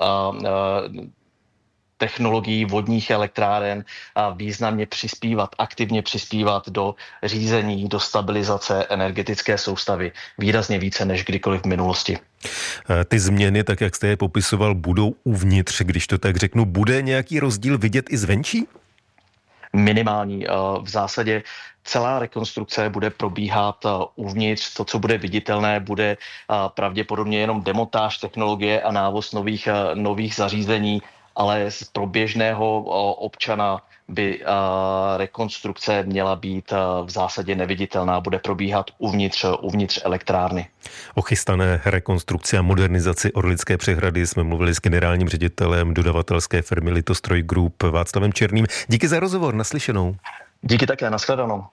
technologií vodních elektráren významně aktivně přispívat do řízení, do stabilizace energetické soustavy výrazně více než kdykoliv v minulosti. Ty změny, tak jak jste je popisoval, budou uvnitř, když to tak řeknu. Bude nějaký rozdíl vidět i zvenčí? Minimální. V zásadě celá rekonstrukce bude probíhat uvnitř. To, co bude viditelné, bude pravděpodobně jenom demontáž technologie a návoz nových zařízení, ale pro běžného občana by rekonstrukce měla být v zásadě neviditelná, bude probíhat uvnitř elektrárny. O chystané rekonstrukci a modernizaci Orlické přehrady jsme mluvili s generálním ředitelem dodavatelské firmy Litostroj Group Václavem Černým. Díky za rozhovor, naslyšenou. Díky také, nashledanou.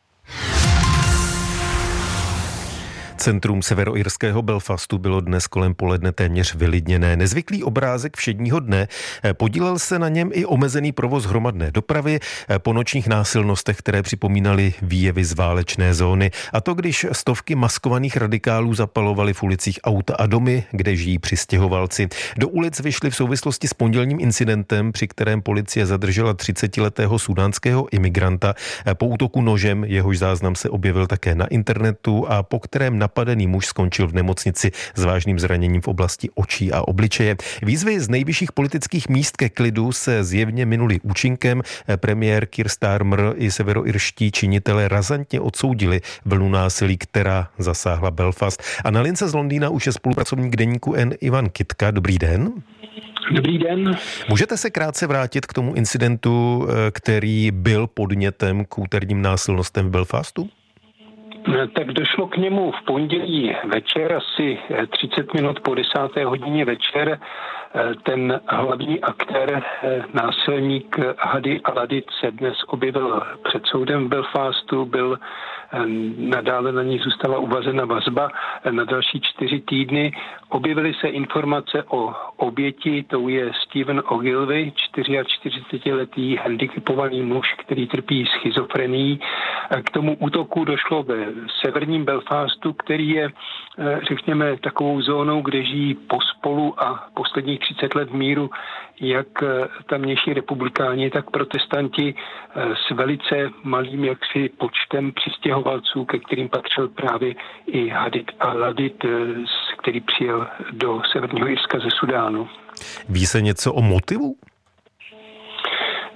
Centrum severoirského Belfastu bylo dnes kolem poledne téměř vylidněné. Nezvyklý obrázek všedního dne, podílel se na něm i omezený provoz hromadné dopravy po nočních násilnostech, které připomínaly výjevy z válečné zóny. A to, když stovky maskovaných radikálů zapalovaly v ulicích auta a domy, kde žijí přistěhovalci. Do ulic vyšli v souvislosti s pondělním incidentem, při kterém policie zadržela 30letého sudánského imigranta po útoku nožem, jehož záznam se objevil také na internetu a po kterém napadený muž skončil v nemocnici s vážným zraněním v oblasti očí a obličeje. Výzvy z nejvyšších politických míst ke klidu se zjevně minuly účinkem. Premiér Keir Starmer i severoirští činitelé razantně odsoudili vlnu násilí, která zasáhla Belfast. A na lince z Londýna už je spolupracovník deníku N Ivan Kytka. Dobrý den. Dobrý den. Můžete se krátce vrátit k tomu incidentu, který byl podnětem k úterním násilnostem v Belfastu? Tak došlo k němu v pondělí večer, asi 30 minut po 10. hodině večer. Ten hlavní aktér, násilník Hadi Aladid, se dnes objevil před soudem v Belfastu, byl nadále na něj zůstala uvazena vazba na další 4 týdny. Objevily se informace o oběti, tou je Stephen Ogilvy, 44letý handicapovaný muž, který trpí schizofrenií. K tomu útoku došlo ve severním Belfastu, který je, řekněme, takovou zónou, kde žijí pospolu a posledních 30 let v míru jak tamnější republikáni, tak protestanti s velice malým jaksi počtem přistěhovalců, ke kterým patřil právě i Hadi Aladid, který přijel do Severního Irska ze Sudánu. Ví se něco o motivu?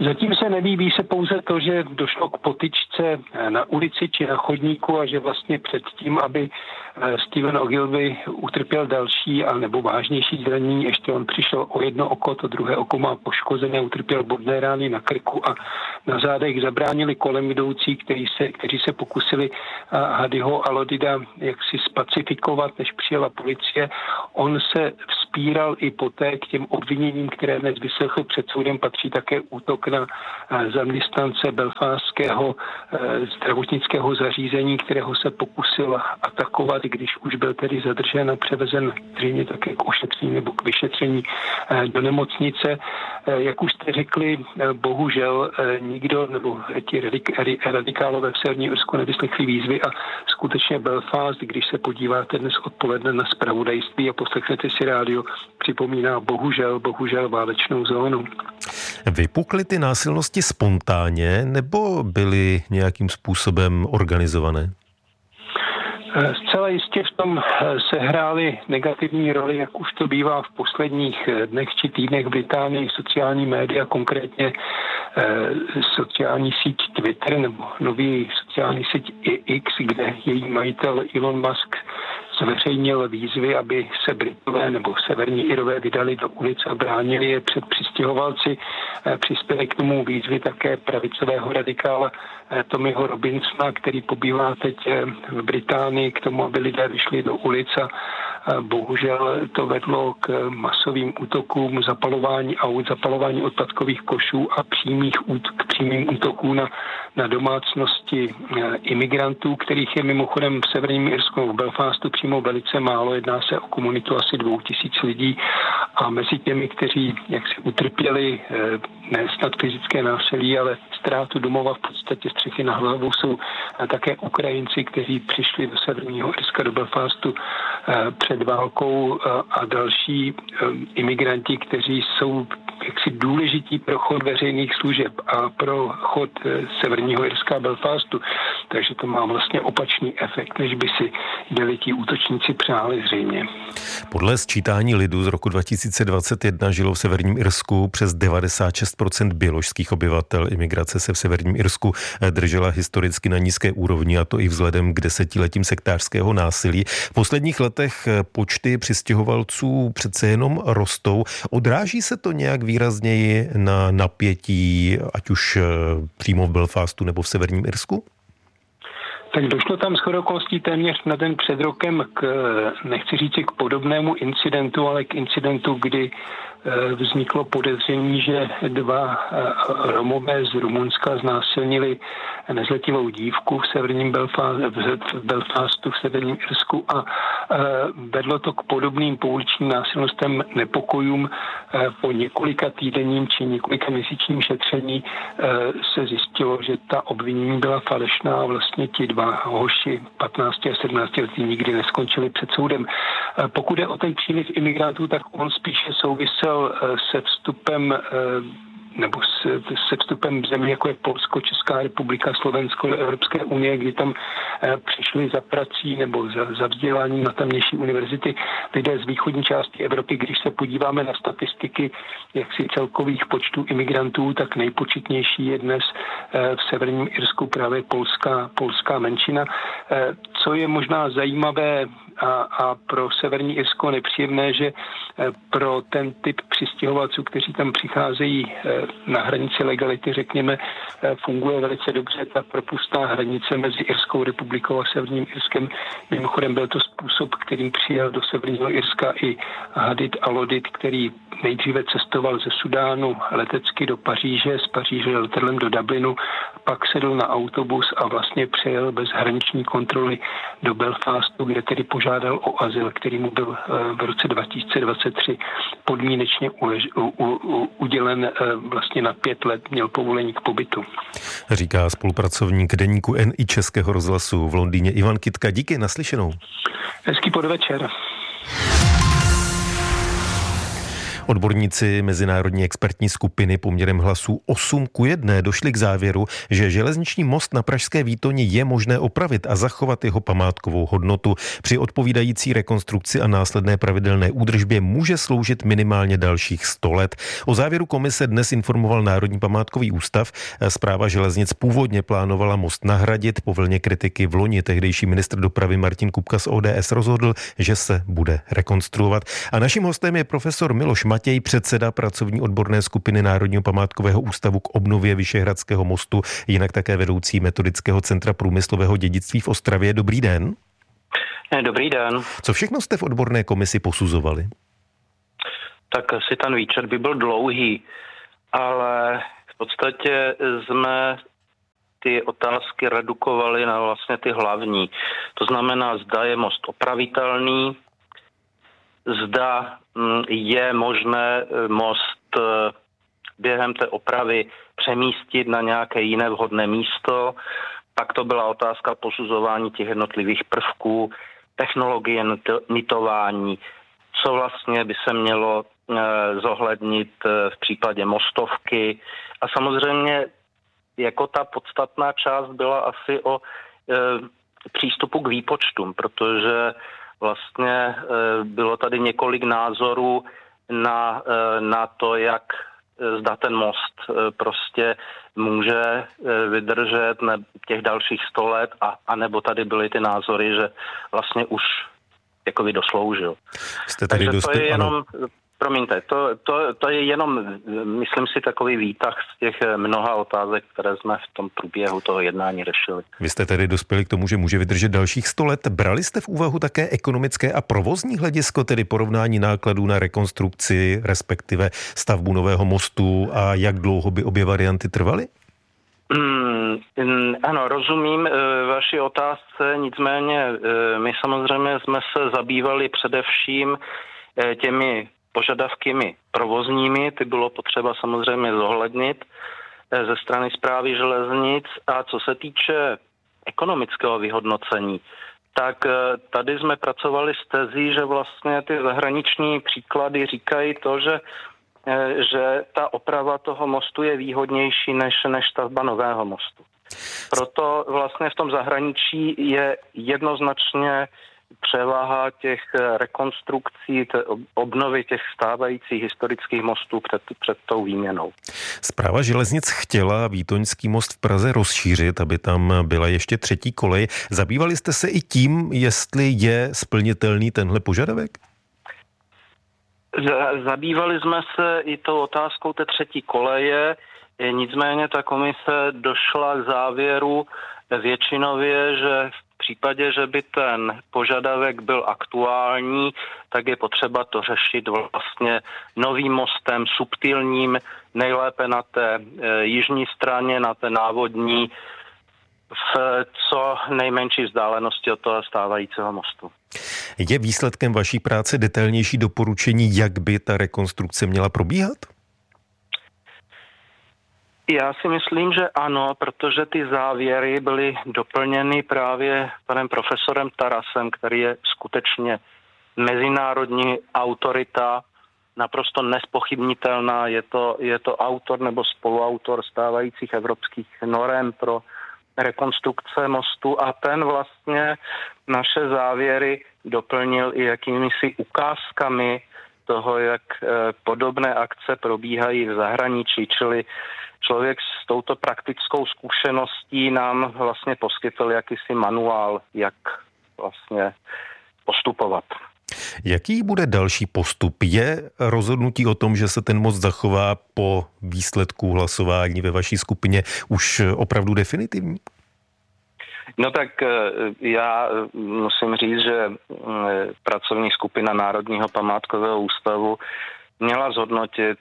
Zatím se neví, ví se pouze to, že došlo k potyčce na ulici či na chodníku a že vlastně předtím, aby Stephen Ogilvy utrpěl další a nebo vážnější zranění, ještě on přišel o jedno oko, to druhé oko má poškozené, utrpěl bodné rány na krku a na zádech, zabránili kolem jdoucí, kteří se pokusili Hadiho Alodida jaksi spacifikovat, než přijela policie. On se vzpíral i poté k těm obviněním, které dnes vyslechl před soudem, patří také útok na zaměstnance belfastského zdravotnického zařízení, kterého se pokusil atakovat, když už byl tedy zadržen a převezen zřejmě také k ošetření nebo k vyšetření do nemocnice. Jak už jste řekli, bohužel nikdo nebo ti radikálové v Severním Irsku nevyslechli výzvy a skutečně Belfast, když se podíváte dnes odpoledne na zpravodajství a poslechnete si rádio, připomíná bohužel válečnou zónu. Vypukly ty násilnosti spontánně nebo byly nějakým způsobem organizované? Zcela jistě v tom sehrály negativní roli, jak už to bývá v posledních dnech či týdnech v Británii, sociální média, konkrétně sociální síť Twitter nebo nový sociální síť X, kde její majitel Elon Musk zveřejnil výzvy, aby se Britové nebo severní Irové vydali do ulic a bránili je před přistěhovalci. Přispěli k tomu výzvy také pravicového radikála Tommyho Robinsona, který pobývá teď v Británii, k tomu, aby lidé vyšli do ulic a bohužel to vedlo k masovým útokům, zapalování aut, zapalování odpadkových košů a k přímým útokům na domácnosti imigrantů, kterých je mimochodem v Severním Irsku v Belfastu přímo velice málo. Jedná se o komunitu asi 2000 lidí a mezi těmi, kteří jaksi utrpěli ne snad fyzické násilí, ale ztrátu domova, v podstatě střechy na hlavu, jsou také Ukrajinci, kteří přišli do Severního Irska, do Belfastu před válkou a další imigranti, kteří jsou jaksi důležití pro chod veřejných služeb a pro chod Severního Irska a Belfastu. Takže to má vlastně opačný efekt, než by si byli ti útočníci přáli zřejmě. Podle sčítání lidu z roku 2021 žilo v Severním Irsku přes 96% běložských obyvatel. Imigrace se v Severním Irsku držela historicky na nízké úrovni, a to i vzhledem k desetiletím sektářského násilí. V posledních letech počty přistěhovalců přece jenom rostou. Odráží se to nějak výrazněji na napětí, ať už přímo v Belfastu nebo v Severním Irsku? Tak došlo tam shodou okolností téměř na den před rokem nechci říct k podobnému incidentu, ale k incidentu, kdy vzniklo podezření, že dva Romové z Rumunska znásilnili nezletilou dívku v severním Belfastu, v Severním Irsku a vedlo to k podobným pouličním násilnostem, nepokojům. Po několika týdenním či několika měsíčním šetření se zjistilo, že ta obvinění byla falešná a vlastně ti dva hoši 15 a 17 letí nikdy neskončili před soudem. Pokud je o ten příliv imigrantů, tak on spíše souvisel se vstupem nebo se vstupem zemí, jako je Polsko, Česká republika, Slovensko do Evropské unie, kdy tam přišli za prací nebo za vzděláním na tamnější univerzity lidé z východní části Evropy. Když se podíváme na statistiky jaksi celkových počtů imigrantů, tak nejpočetnější je dnes v Severním Irsku právě polská menšina. Co je možná zajímavé a pro Severní Irsko nepříjemné, že pro ten typ přistěhovalců, kteří tam přicházejí na hranici legality, řekněme, funguje velice dobře ta propustná hranice mezi Irskou republikou a Severním Irskem. Mimochodem byl to způsob, kterým přijel do Severního Irska i Hadid Alodid, který nejdříve cestoval ze Sudánu letecky do Paříže, z Paříže letadlem do Dublinu, pak sedl na autobus a vlastně přejel bez hraniční kontroly do Belfastu, kde tedy požádal o azyl, který mu byl v roce 2023 podmínečně udělen vlastně na 5 let, měl povolení k pobytu. Říká spolupracovník deníku N i Českého rozhlasu v Londýně Ivan Kytka. Díky, naslyšenou. Hezký podvečer. Odborníci mezinárodní expertní skupiny poměrem hlasů 8:1 došli k závěru, že železniční most na pražské Výtoni je možné opravit a zachovat jeho památkovou hodnotu. Při odpovídající rekonstrukci a následné pravidelné údržbě může sloužit minimálně dalších 100 let. O závěru komise dnes informoval Národní památkový ústav. Správa železnic původně plánovala most nahradit. Po vlně kritiky v loni tehdejší ministr dopravy Martin Kupka z ODS rozhodl, že se bude rekonstruovat. A naším hostem je profesor Miloš Matěj, předseda pracovní odborné skupiny Národního památkového ústavu k obnově Vyšehradského mostu, jinak také vedoucí metodického centra průmyslového dědictví v Ostravě. Dobrý den. Dobrý den. Co všechno jste v odborné komisi posuzovali? Tak asi ten výčet by byl dlouhý, ale v podstatě jsme ty otázky redukovali na vlastně ty hlavní. To znamená, zda je most opravitelný, zda je možné most během té opravy přemístit na nějaké jiné vhodné místo. Pak to byla otázka posuzování těch jednotlivých prvků, technologie nitování, co vlastně by se mělo zohlednit v případě mostovky. A samozřejmě jako ta podstatná část byla asi o přístupu k výpočtům, protože vlastně bylo tady několik názorů na to, jak zda ten most prostě může vydržet těch dalších 100 let, anebo tady byly ty názory, že vlastně už jakoby dosloužil. Takže to je jenom... Promiňte, to je jenom, myslím si, takový výtah z těch mnoha otázek, které jsme v tom průběhu toho jednání řešili. Vy jste tedy dospěli k tomu, že může vydržet dalších 100 let. Brali jste v úvahu také ekonomické a provozní hledisko, tedy porovnání nákladů na rekonstrukci, respektive stavbu nového mostu a jak dlouho by obě varianty trvaly? Ano, rozumím vaší otázce, nicméně my samozřejmě jsme se zabývali především těmi požadavkymi provozními, ty bylo potřeba samozřejmě zohlednit ze strany Správy železnic. A co se týče ekonomického vyhodnocení, tak tady jsme pracovali s tezí, že vlastně ty zahraniční příklady říkají to, že ta oprava toho mostu je výhodnější než stavba nového mostu. Proto vlastně v tom zahraničí je jednoznačně převaha těch rekonstrukcí, obnovy těch stávajících historických mostů před tou výměnou. Správa železnic chtěla Výtoňský most v Praze rozšířit, aby tam byla ještě třetí kolej. Zabývali jste se i tím, jestli je splnitelný tenhle požadavek? Zabývali jsme se i tou otázkou té třetí koleje, nicméně ta komise došla k závěru většinově, že v případě, že by ten požadavek byl aktuální, tak je potřeba to řešit vlastně novým mostem, subtilním, nejlépe na té jižní straně, na té návodní, v co nejmenší vzdálenosti od toho stávajícího mostu. Je výsledkem vaší práce detailnější doporučení, jak by ta rekonstrukce měla probíhat? Já si myslím, že ano, protože ty závěry byly doplněny právě panem profesorem Tarasem, který je skutečně mezinárodní autorita, naprosto nezpochybnitelná. Je to autor nebo spoluautor stávajících evropských norem pro rekonstrukce mostu a ten vlastně naše závěry doplnil i jakýmisi ukázkami toho, jak podobné akce probíhají v zahraničí, čili člověk s touto praktickou zkušeností nám vlastně poskytl jakýsi manuál, jak vlastně postupovat. Jaký bude další postup? Je rozhodnutí o tom, že se ten most zachová po výsledku hlasování ve vaší skupině už opravdu definitivní? No tak já musím říct, že pracovní skupina Národního památkového ústavu měla zhodnotit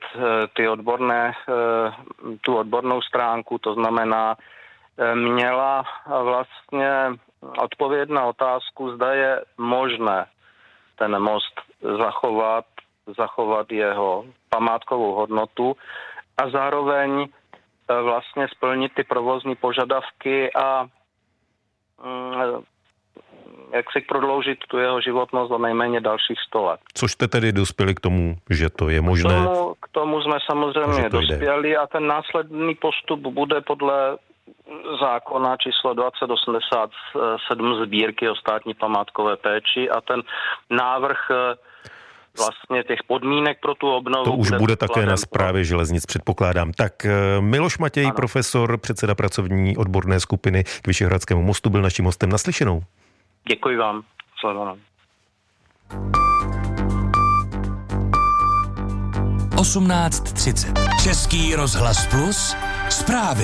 tu odbornou stránku, to znamená, měla vlastně odpovědět na otázku, zda je možné ten most zachovat jeho památkovou hodnotu a zároveň vlastně splnit ty provozní požadavky a jak si prodloužit tu jeho životnost za nejméně dalších 100 let. Což jste tedy dospěli k tomu, že to je možné? K tomu jsme samozřejmě dospěli a ten následný postup bude podle zákona číslo 2087 sbírky o státní památkové péči a ten návrh vlastně těch podmínek pro tu obnovu. To už bude také na Správě železnic, předpokládám. Tak Miloš Matěj, ano. Profesor, předseda pracovní odborné skupiny k Vyšehradskému mostu, byl naším hostem. Naslyšenou. Děkuji vám. Sledanou. 18:30. Český rozhlas Plus. Zprávy.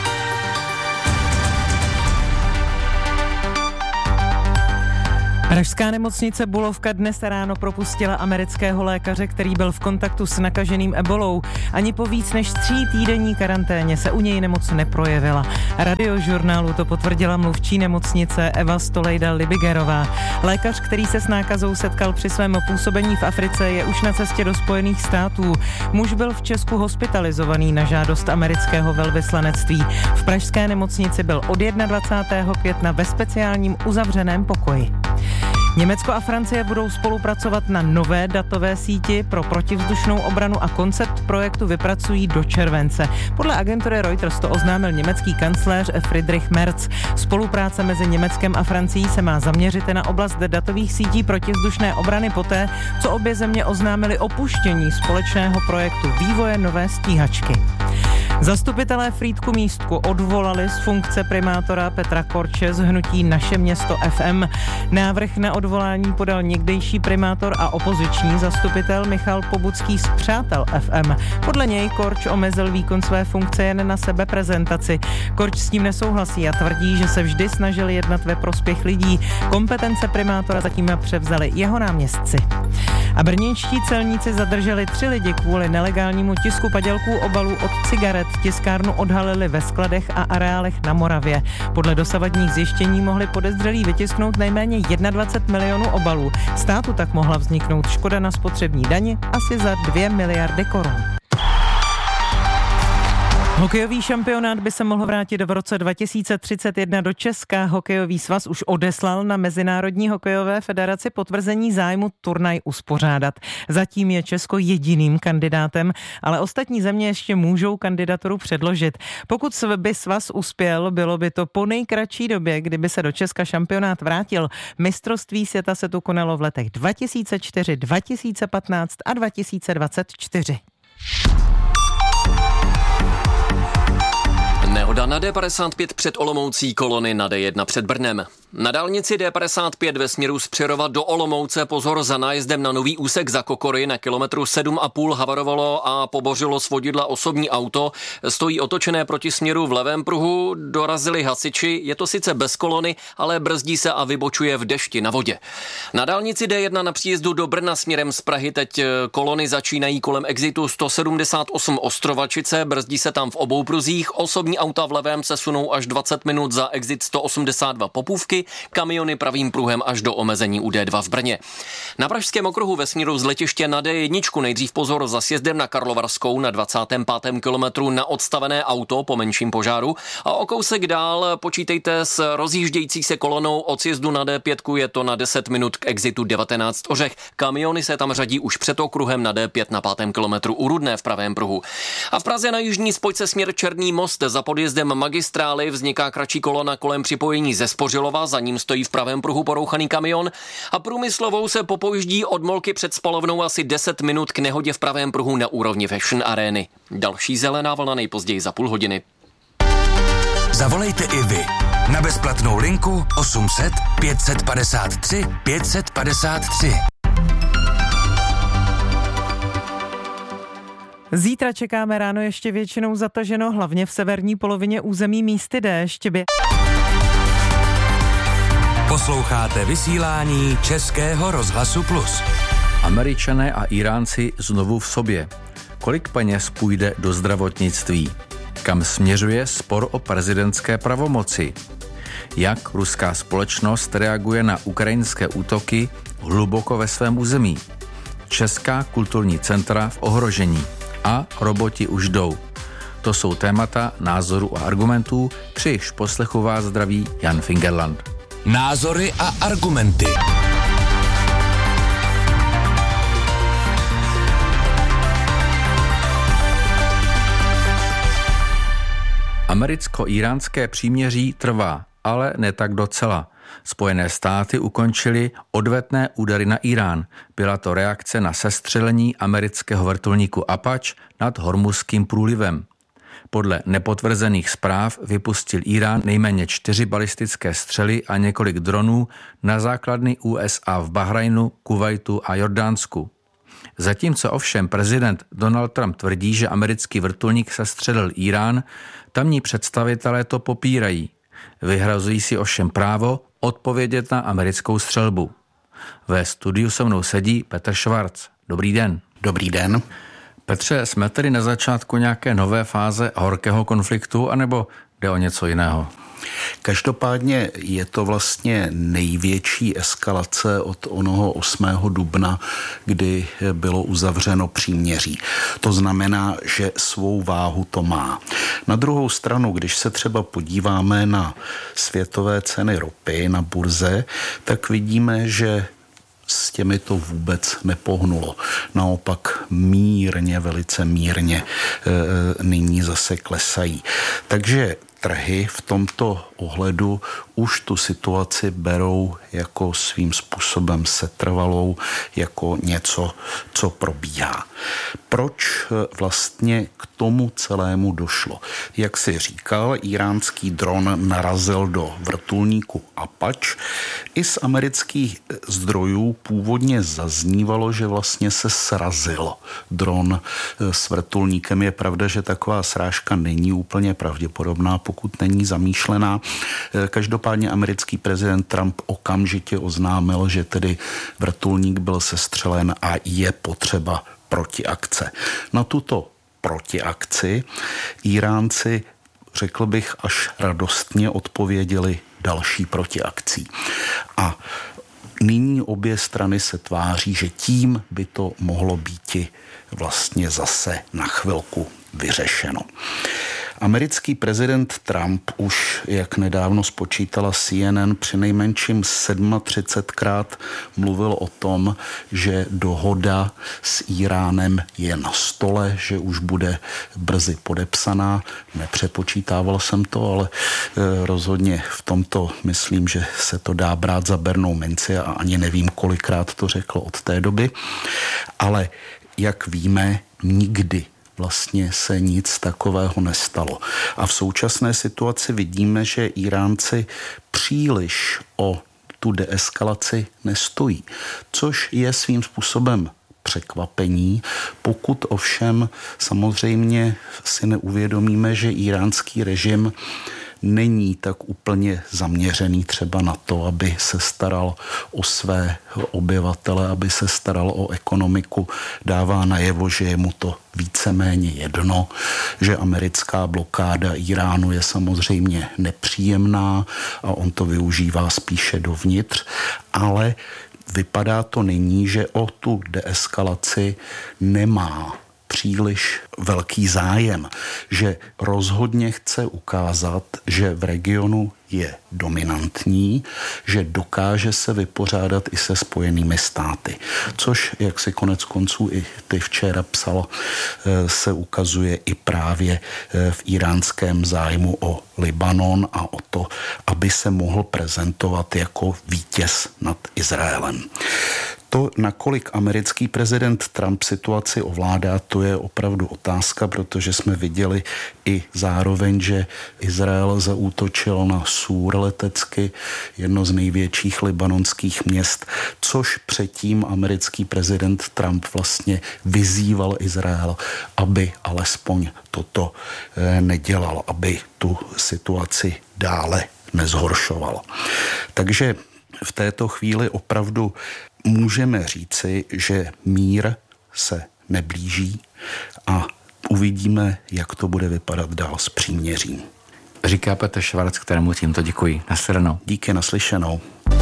Pražská nemocnice Bulovka dnes ráno propustila amerického lékaře, který byl v kontaktu s nakaženým ebolou. Ani po víc než 3 týdenní karanténě se u něj nemoc neprojevila. Radiožurnálu to potvrdila mluvčí nemocnice Eva Stolejda-Libigerová. Lékař, který se s nákazou setkal při svém působení v Africe, je už na cestě do Spojených států. Muž byl v Česku hospitalizovaný na žádost amerického velvyslanectví. V pražské nemocnici byl od 21. května ve speciálním uzavřeném pokoji. Německo a Francie budou spolupracovat na nové datové síti pro protivzdušnou obranu a koncept projektu vypracují do července. Podle agentury Reuters to oznámil německý kancléř Friedrich Merz. Spolupráce mezi Německem a Francií se má zaměřit na oblast datových sítí protivzdušné obrany poté, co obě země oznámily opuštění společného projektu vývoje nové stíhačky. Zastupitelé Frýdku Místku odvolali z funkce primátora Petra Korče z hnutí Naše město FM. Návrh na odvolání podal někdejší primátor a opoziční zastupitel Michal Pobucký z Přátel FM. Podle něj Korč omezil výkon své funkce jen na sebeprezentaci. Korč s tím nesouhlasí a tvrdí, že se vždy snažil jednat ve prospěch lidí. Kompetence primátora zatím převzali jeho náměstci. A brněnští celníci zadrželi 3 lidi kvůli nelegálnímu tisku padělků obalů od cigaret. Tiskárnu odhalili ve skladech a areálech na Moravě. Podle dosavadních zjištění mohli podezřelí vytisknout nejméně 21 milionů obalů. Státu tak mohla vzniknout škoda na spotřební dani asi za 2 miliardy korun. Hokejový šampionát by se mohl vrátit v roce 2031 do Česka. Hokejový svaz už odeslal na Mezinárodní hokejové federaci potvrzení zájmu turnaj uspořádat. Zatím je Česko jediným kandidátem, ale ostatní země ještě můžou kandidaturu předložit. Pokud by svaz uspěl, bylo by to po nejkratší době, kdyby se do Česka šampionát vrátil. Mistrovství světa se tu konalo v letech 2004, 2015 a 2024. Nehoda na D55 před Olomoucí, kolony na D1 před Brnem. Na dálnici D55 ve směru z Přerova do Olomouce pozor za nájezdem na nový úsek za Kokory na kilometru 7,5 havarovalo a pobořilo z vodidla osobní auto. Stojí otočené proti směru v levém pruhu, dorazili hasiči, je to sice bez kolony, ale brzdí se a vybočuje v dešti na vodě. Na dálnici D1 na příjezdu do Brna směrem z Prahy teď kolony začínají kolem exitu 178 Ostrovačice, brzdí se tam v obou pruzích, osobní auta v levém se sunou až 20 minut za exit 182 Popůvky, kamiony pravým pruhem až do omezení u D2 v Brně. Na Pražském okruhu ve směru z letiště na D1 nejdřív pozor za sjezdem na Karlovarskou na 25. kilometru na odstavené auto po menším požáru a o kousek dál počítejte s rozjíždějící se kolonou od sjezdu na D5, je to na 10 minut k exitu 19 Ořech. Kamiony se tam řadí už před okruhem na D5 na 5. kilometru u Rudné v pravém pruhu. A v Praze na jižní spojce směr Černý most za podjezdem magistrály vzniká kratší kolona kolem připojení ze Spořilova, za ním stojí v pravém pruhu porouchaný kamion a Průmyslovou se popojíždí od Molky před spalovnou asi 10 minut k nehodě v pravém pruhu na úrovni Fashion Areny. Další zelená vlna nejpozději za půl hodiny. Zavolejte i vy na bezplatnou linku 800 553 553. Zítra čekáme ráno ještě většinou zataženo, hlavně v severní polovině území místy déšť. Posloucháte vysílání Českého rozhlasu Plus. Američané a Iránci znovu v sobě. Kolik peněz půjde do zdravotnictví? Kam směřuje spor o prezidentské pravomoci? Jak ruská společnost reaguje na ukrajinské útoky hluboko ve svém území? Česká kulturní centra v ohrožení. A roboti už jdou. To jsou témata názorů a argumentů, při jejichž poslechu vás zdraví Jan Fingerland. názory a argumenty. Americko-íránské příměří trvá, ale ne tak docela. Spojené státy ukončily odvetné údery na Irán. Byla to reakce na sestřelení amerického vrtulníku Apache nad Hormuzským průlivem. Podle nepotvrzených zpráv vypustil Irán nejméně 4 balistické střely a několik dronů na základny USA v Bahrajnu, Kuvajtu a Jordánsku. Zatímco ovšem prezident Donald Trump tvrdí, že americký vrtulník sestřelil Irán, tamní představitelé to popírají. Vyhrazují si ovšem právo odpovědět na americkou střelbu. Ve studiu se mnou sedí Petr Švarc. Dobrý den. Dobrý den. Petře, jsme tedy na začátku nějaké nové fáze horkého konfliktu, anebo jde o něco jiného? Každopádně je to vlastně největší eskalace od onoho 8. dubna, kdy bylo uzavřeno příměří. To znamená, že svou váhu to má. Na druhou stranu, když se třeba podíváme na světové ceny ropy na burze, tak vidíme, že s těmi to vůbec nepohnulo. Naopak mírně, velice mírně nyní zase klesají. Takže trhy v tomto ohledu už tu situaci berou jako svým způsobem setrvalou, jako něco, co probíhá. Proč vlastně k tomu celému došlo? Jak si říkal, iránský dron narazil do vrtulníku Apache. I z amerických zdrojů původně zaznívalo, že vlastně se srazil dron s vrtulníkem. Je pravda, že taková srážka není úplně pravděpodobná, pokud není zamýšlená. Každopádně americký prezident Trump okamžitě oznámil, že tedy vrtulník byl sestřelen a je potřeba protiakce. Na tuto protiakci Iránci, řekl bych, až radostně odpověděli další protiakcí. A nyní obě strany se tváří, že tím by to mohlo býti vlastně zase na chvilku vyřešeno. Americký prezident Trump už, jak nedávno spočítala CNN, přinejmenším 37krát mluvil o tom, že dohoda s Iránem je na stole, že už bude brzy podepsaná. Nepřepočítával jsem to, ale rozhodně v tomto myslím, že se to dá brát za bernou minci a ani nevím, kolikrát to řekl od té doby. Ale jak víme, nikdy vlastně se nic takového nestalo. A v současné situaci vidíme, že Iránci příliš o tu deeskalaci nestojí, což je svým způsobem překvapení, pokud ovšem samozřejmě si neuvědomíme, že iránský režim není tak úplně zaměřený třeba na to, aby se staral o své obyvatele, aby se staral o ekonomiku. Dává najevo, že je mu to víceméně jedno, že americká blokáda Iránu je samozřejmě nepříjemná a on to využívá spíše dovnitř, ale vypadá to nyní, že o tu deeskalaci nemá příliš velký zájem, že rozhodně chce ukázat, že v regionu je dominantní, že dokáže se vypořádat i se Spojenými státy. Což, jak si konec konců i ty včera psal, se ukazuje i právě v iránském zájmu o Libanon a o to, aby se mohl prezentovat jako vítěz nad Izraelem. To, nakolik americký prezident Trump situaci ovládá, to je opravdu otázka, protože jsme viděli i zároveň, že Izrael zaútočil na Súr letecky, jedno z největších libanonských měst, což předtím americký prezident Trump vlastně vyzýval Izrael, aby alespoň toto nedělal, aby tu situaci dále nezhoršoval. Takže v této chvíli opravdu můžeme říci, že mír se neblíží a uvidíme, jak to bude vypadat dál s příměřím. Říká Petr Švarc, kterému tímto děkuji. Naslyšenou. Díky, naslyšenou.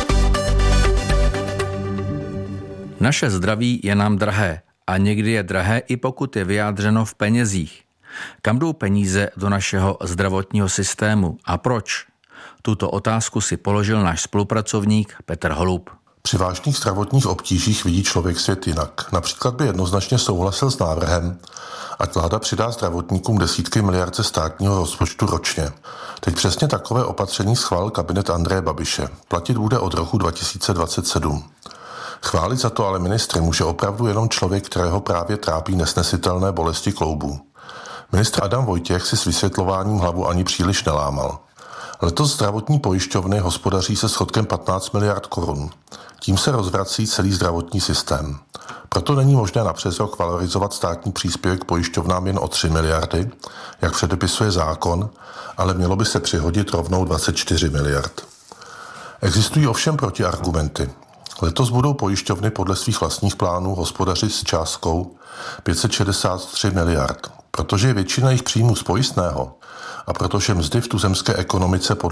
Naše zdraví je nám drahé a někdy je drahé, i pokud je vyjádřeno v penězích. Kam jdou peníze do našeho zdravotního systému a proč? Tuto otázku si položil náš spolupracovník Petr Holub. Při vážných zdravotních obtížích vidí člověk svět jinak. Například by jednoznačně souhlasil s návrhem, ať vláda přidá zdravotníkům desítky miliard ze státního rozpočtu ročně. Teď přesně takové opatření schválil kabinet Andreje Babiše. Platit bude od roku 2027. Chválit za to ale ministry může opravdu jenom člověk, kterého právě trápí nesnesitelné bolesti kloubů. Ministr Adam Vojtěch si s vysvětlováním hlavu ani příliš nelámal. Letos zdravotní pojišťovny hospodaří se schodkem 15 miliard korun. Tím se rozvrací celý zdravotní systém. Proto není možné na přes rok valorizovat státní příspěvek pojišťovnám jen o 3 miliardy, jak předepisuje zákon, ale mělo by se přihodit rovnou 24 miliard. Existují ovšem protiargumenty. Letos budou pojišťovny podle svých vlastních plánů hospodařit s částkou 563 miliard, protože je většina jejich příjmů z pojistného a protože mzdy v tuzemské ekonomice podle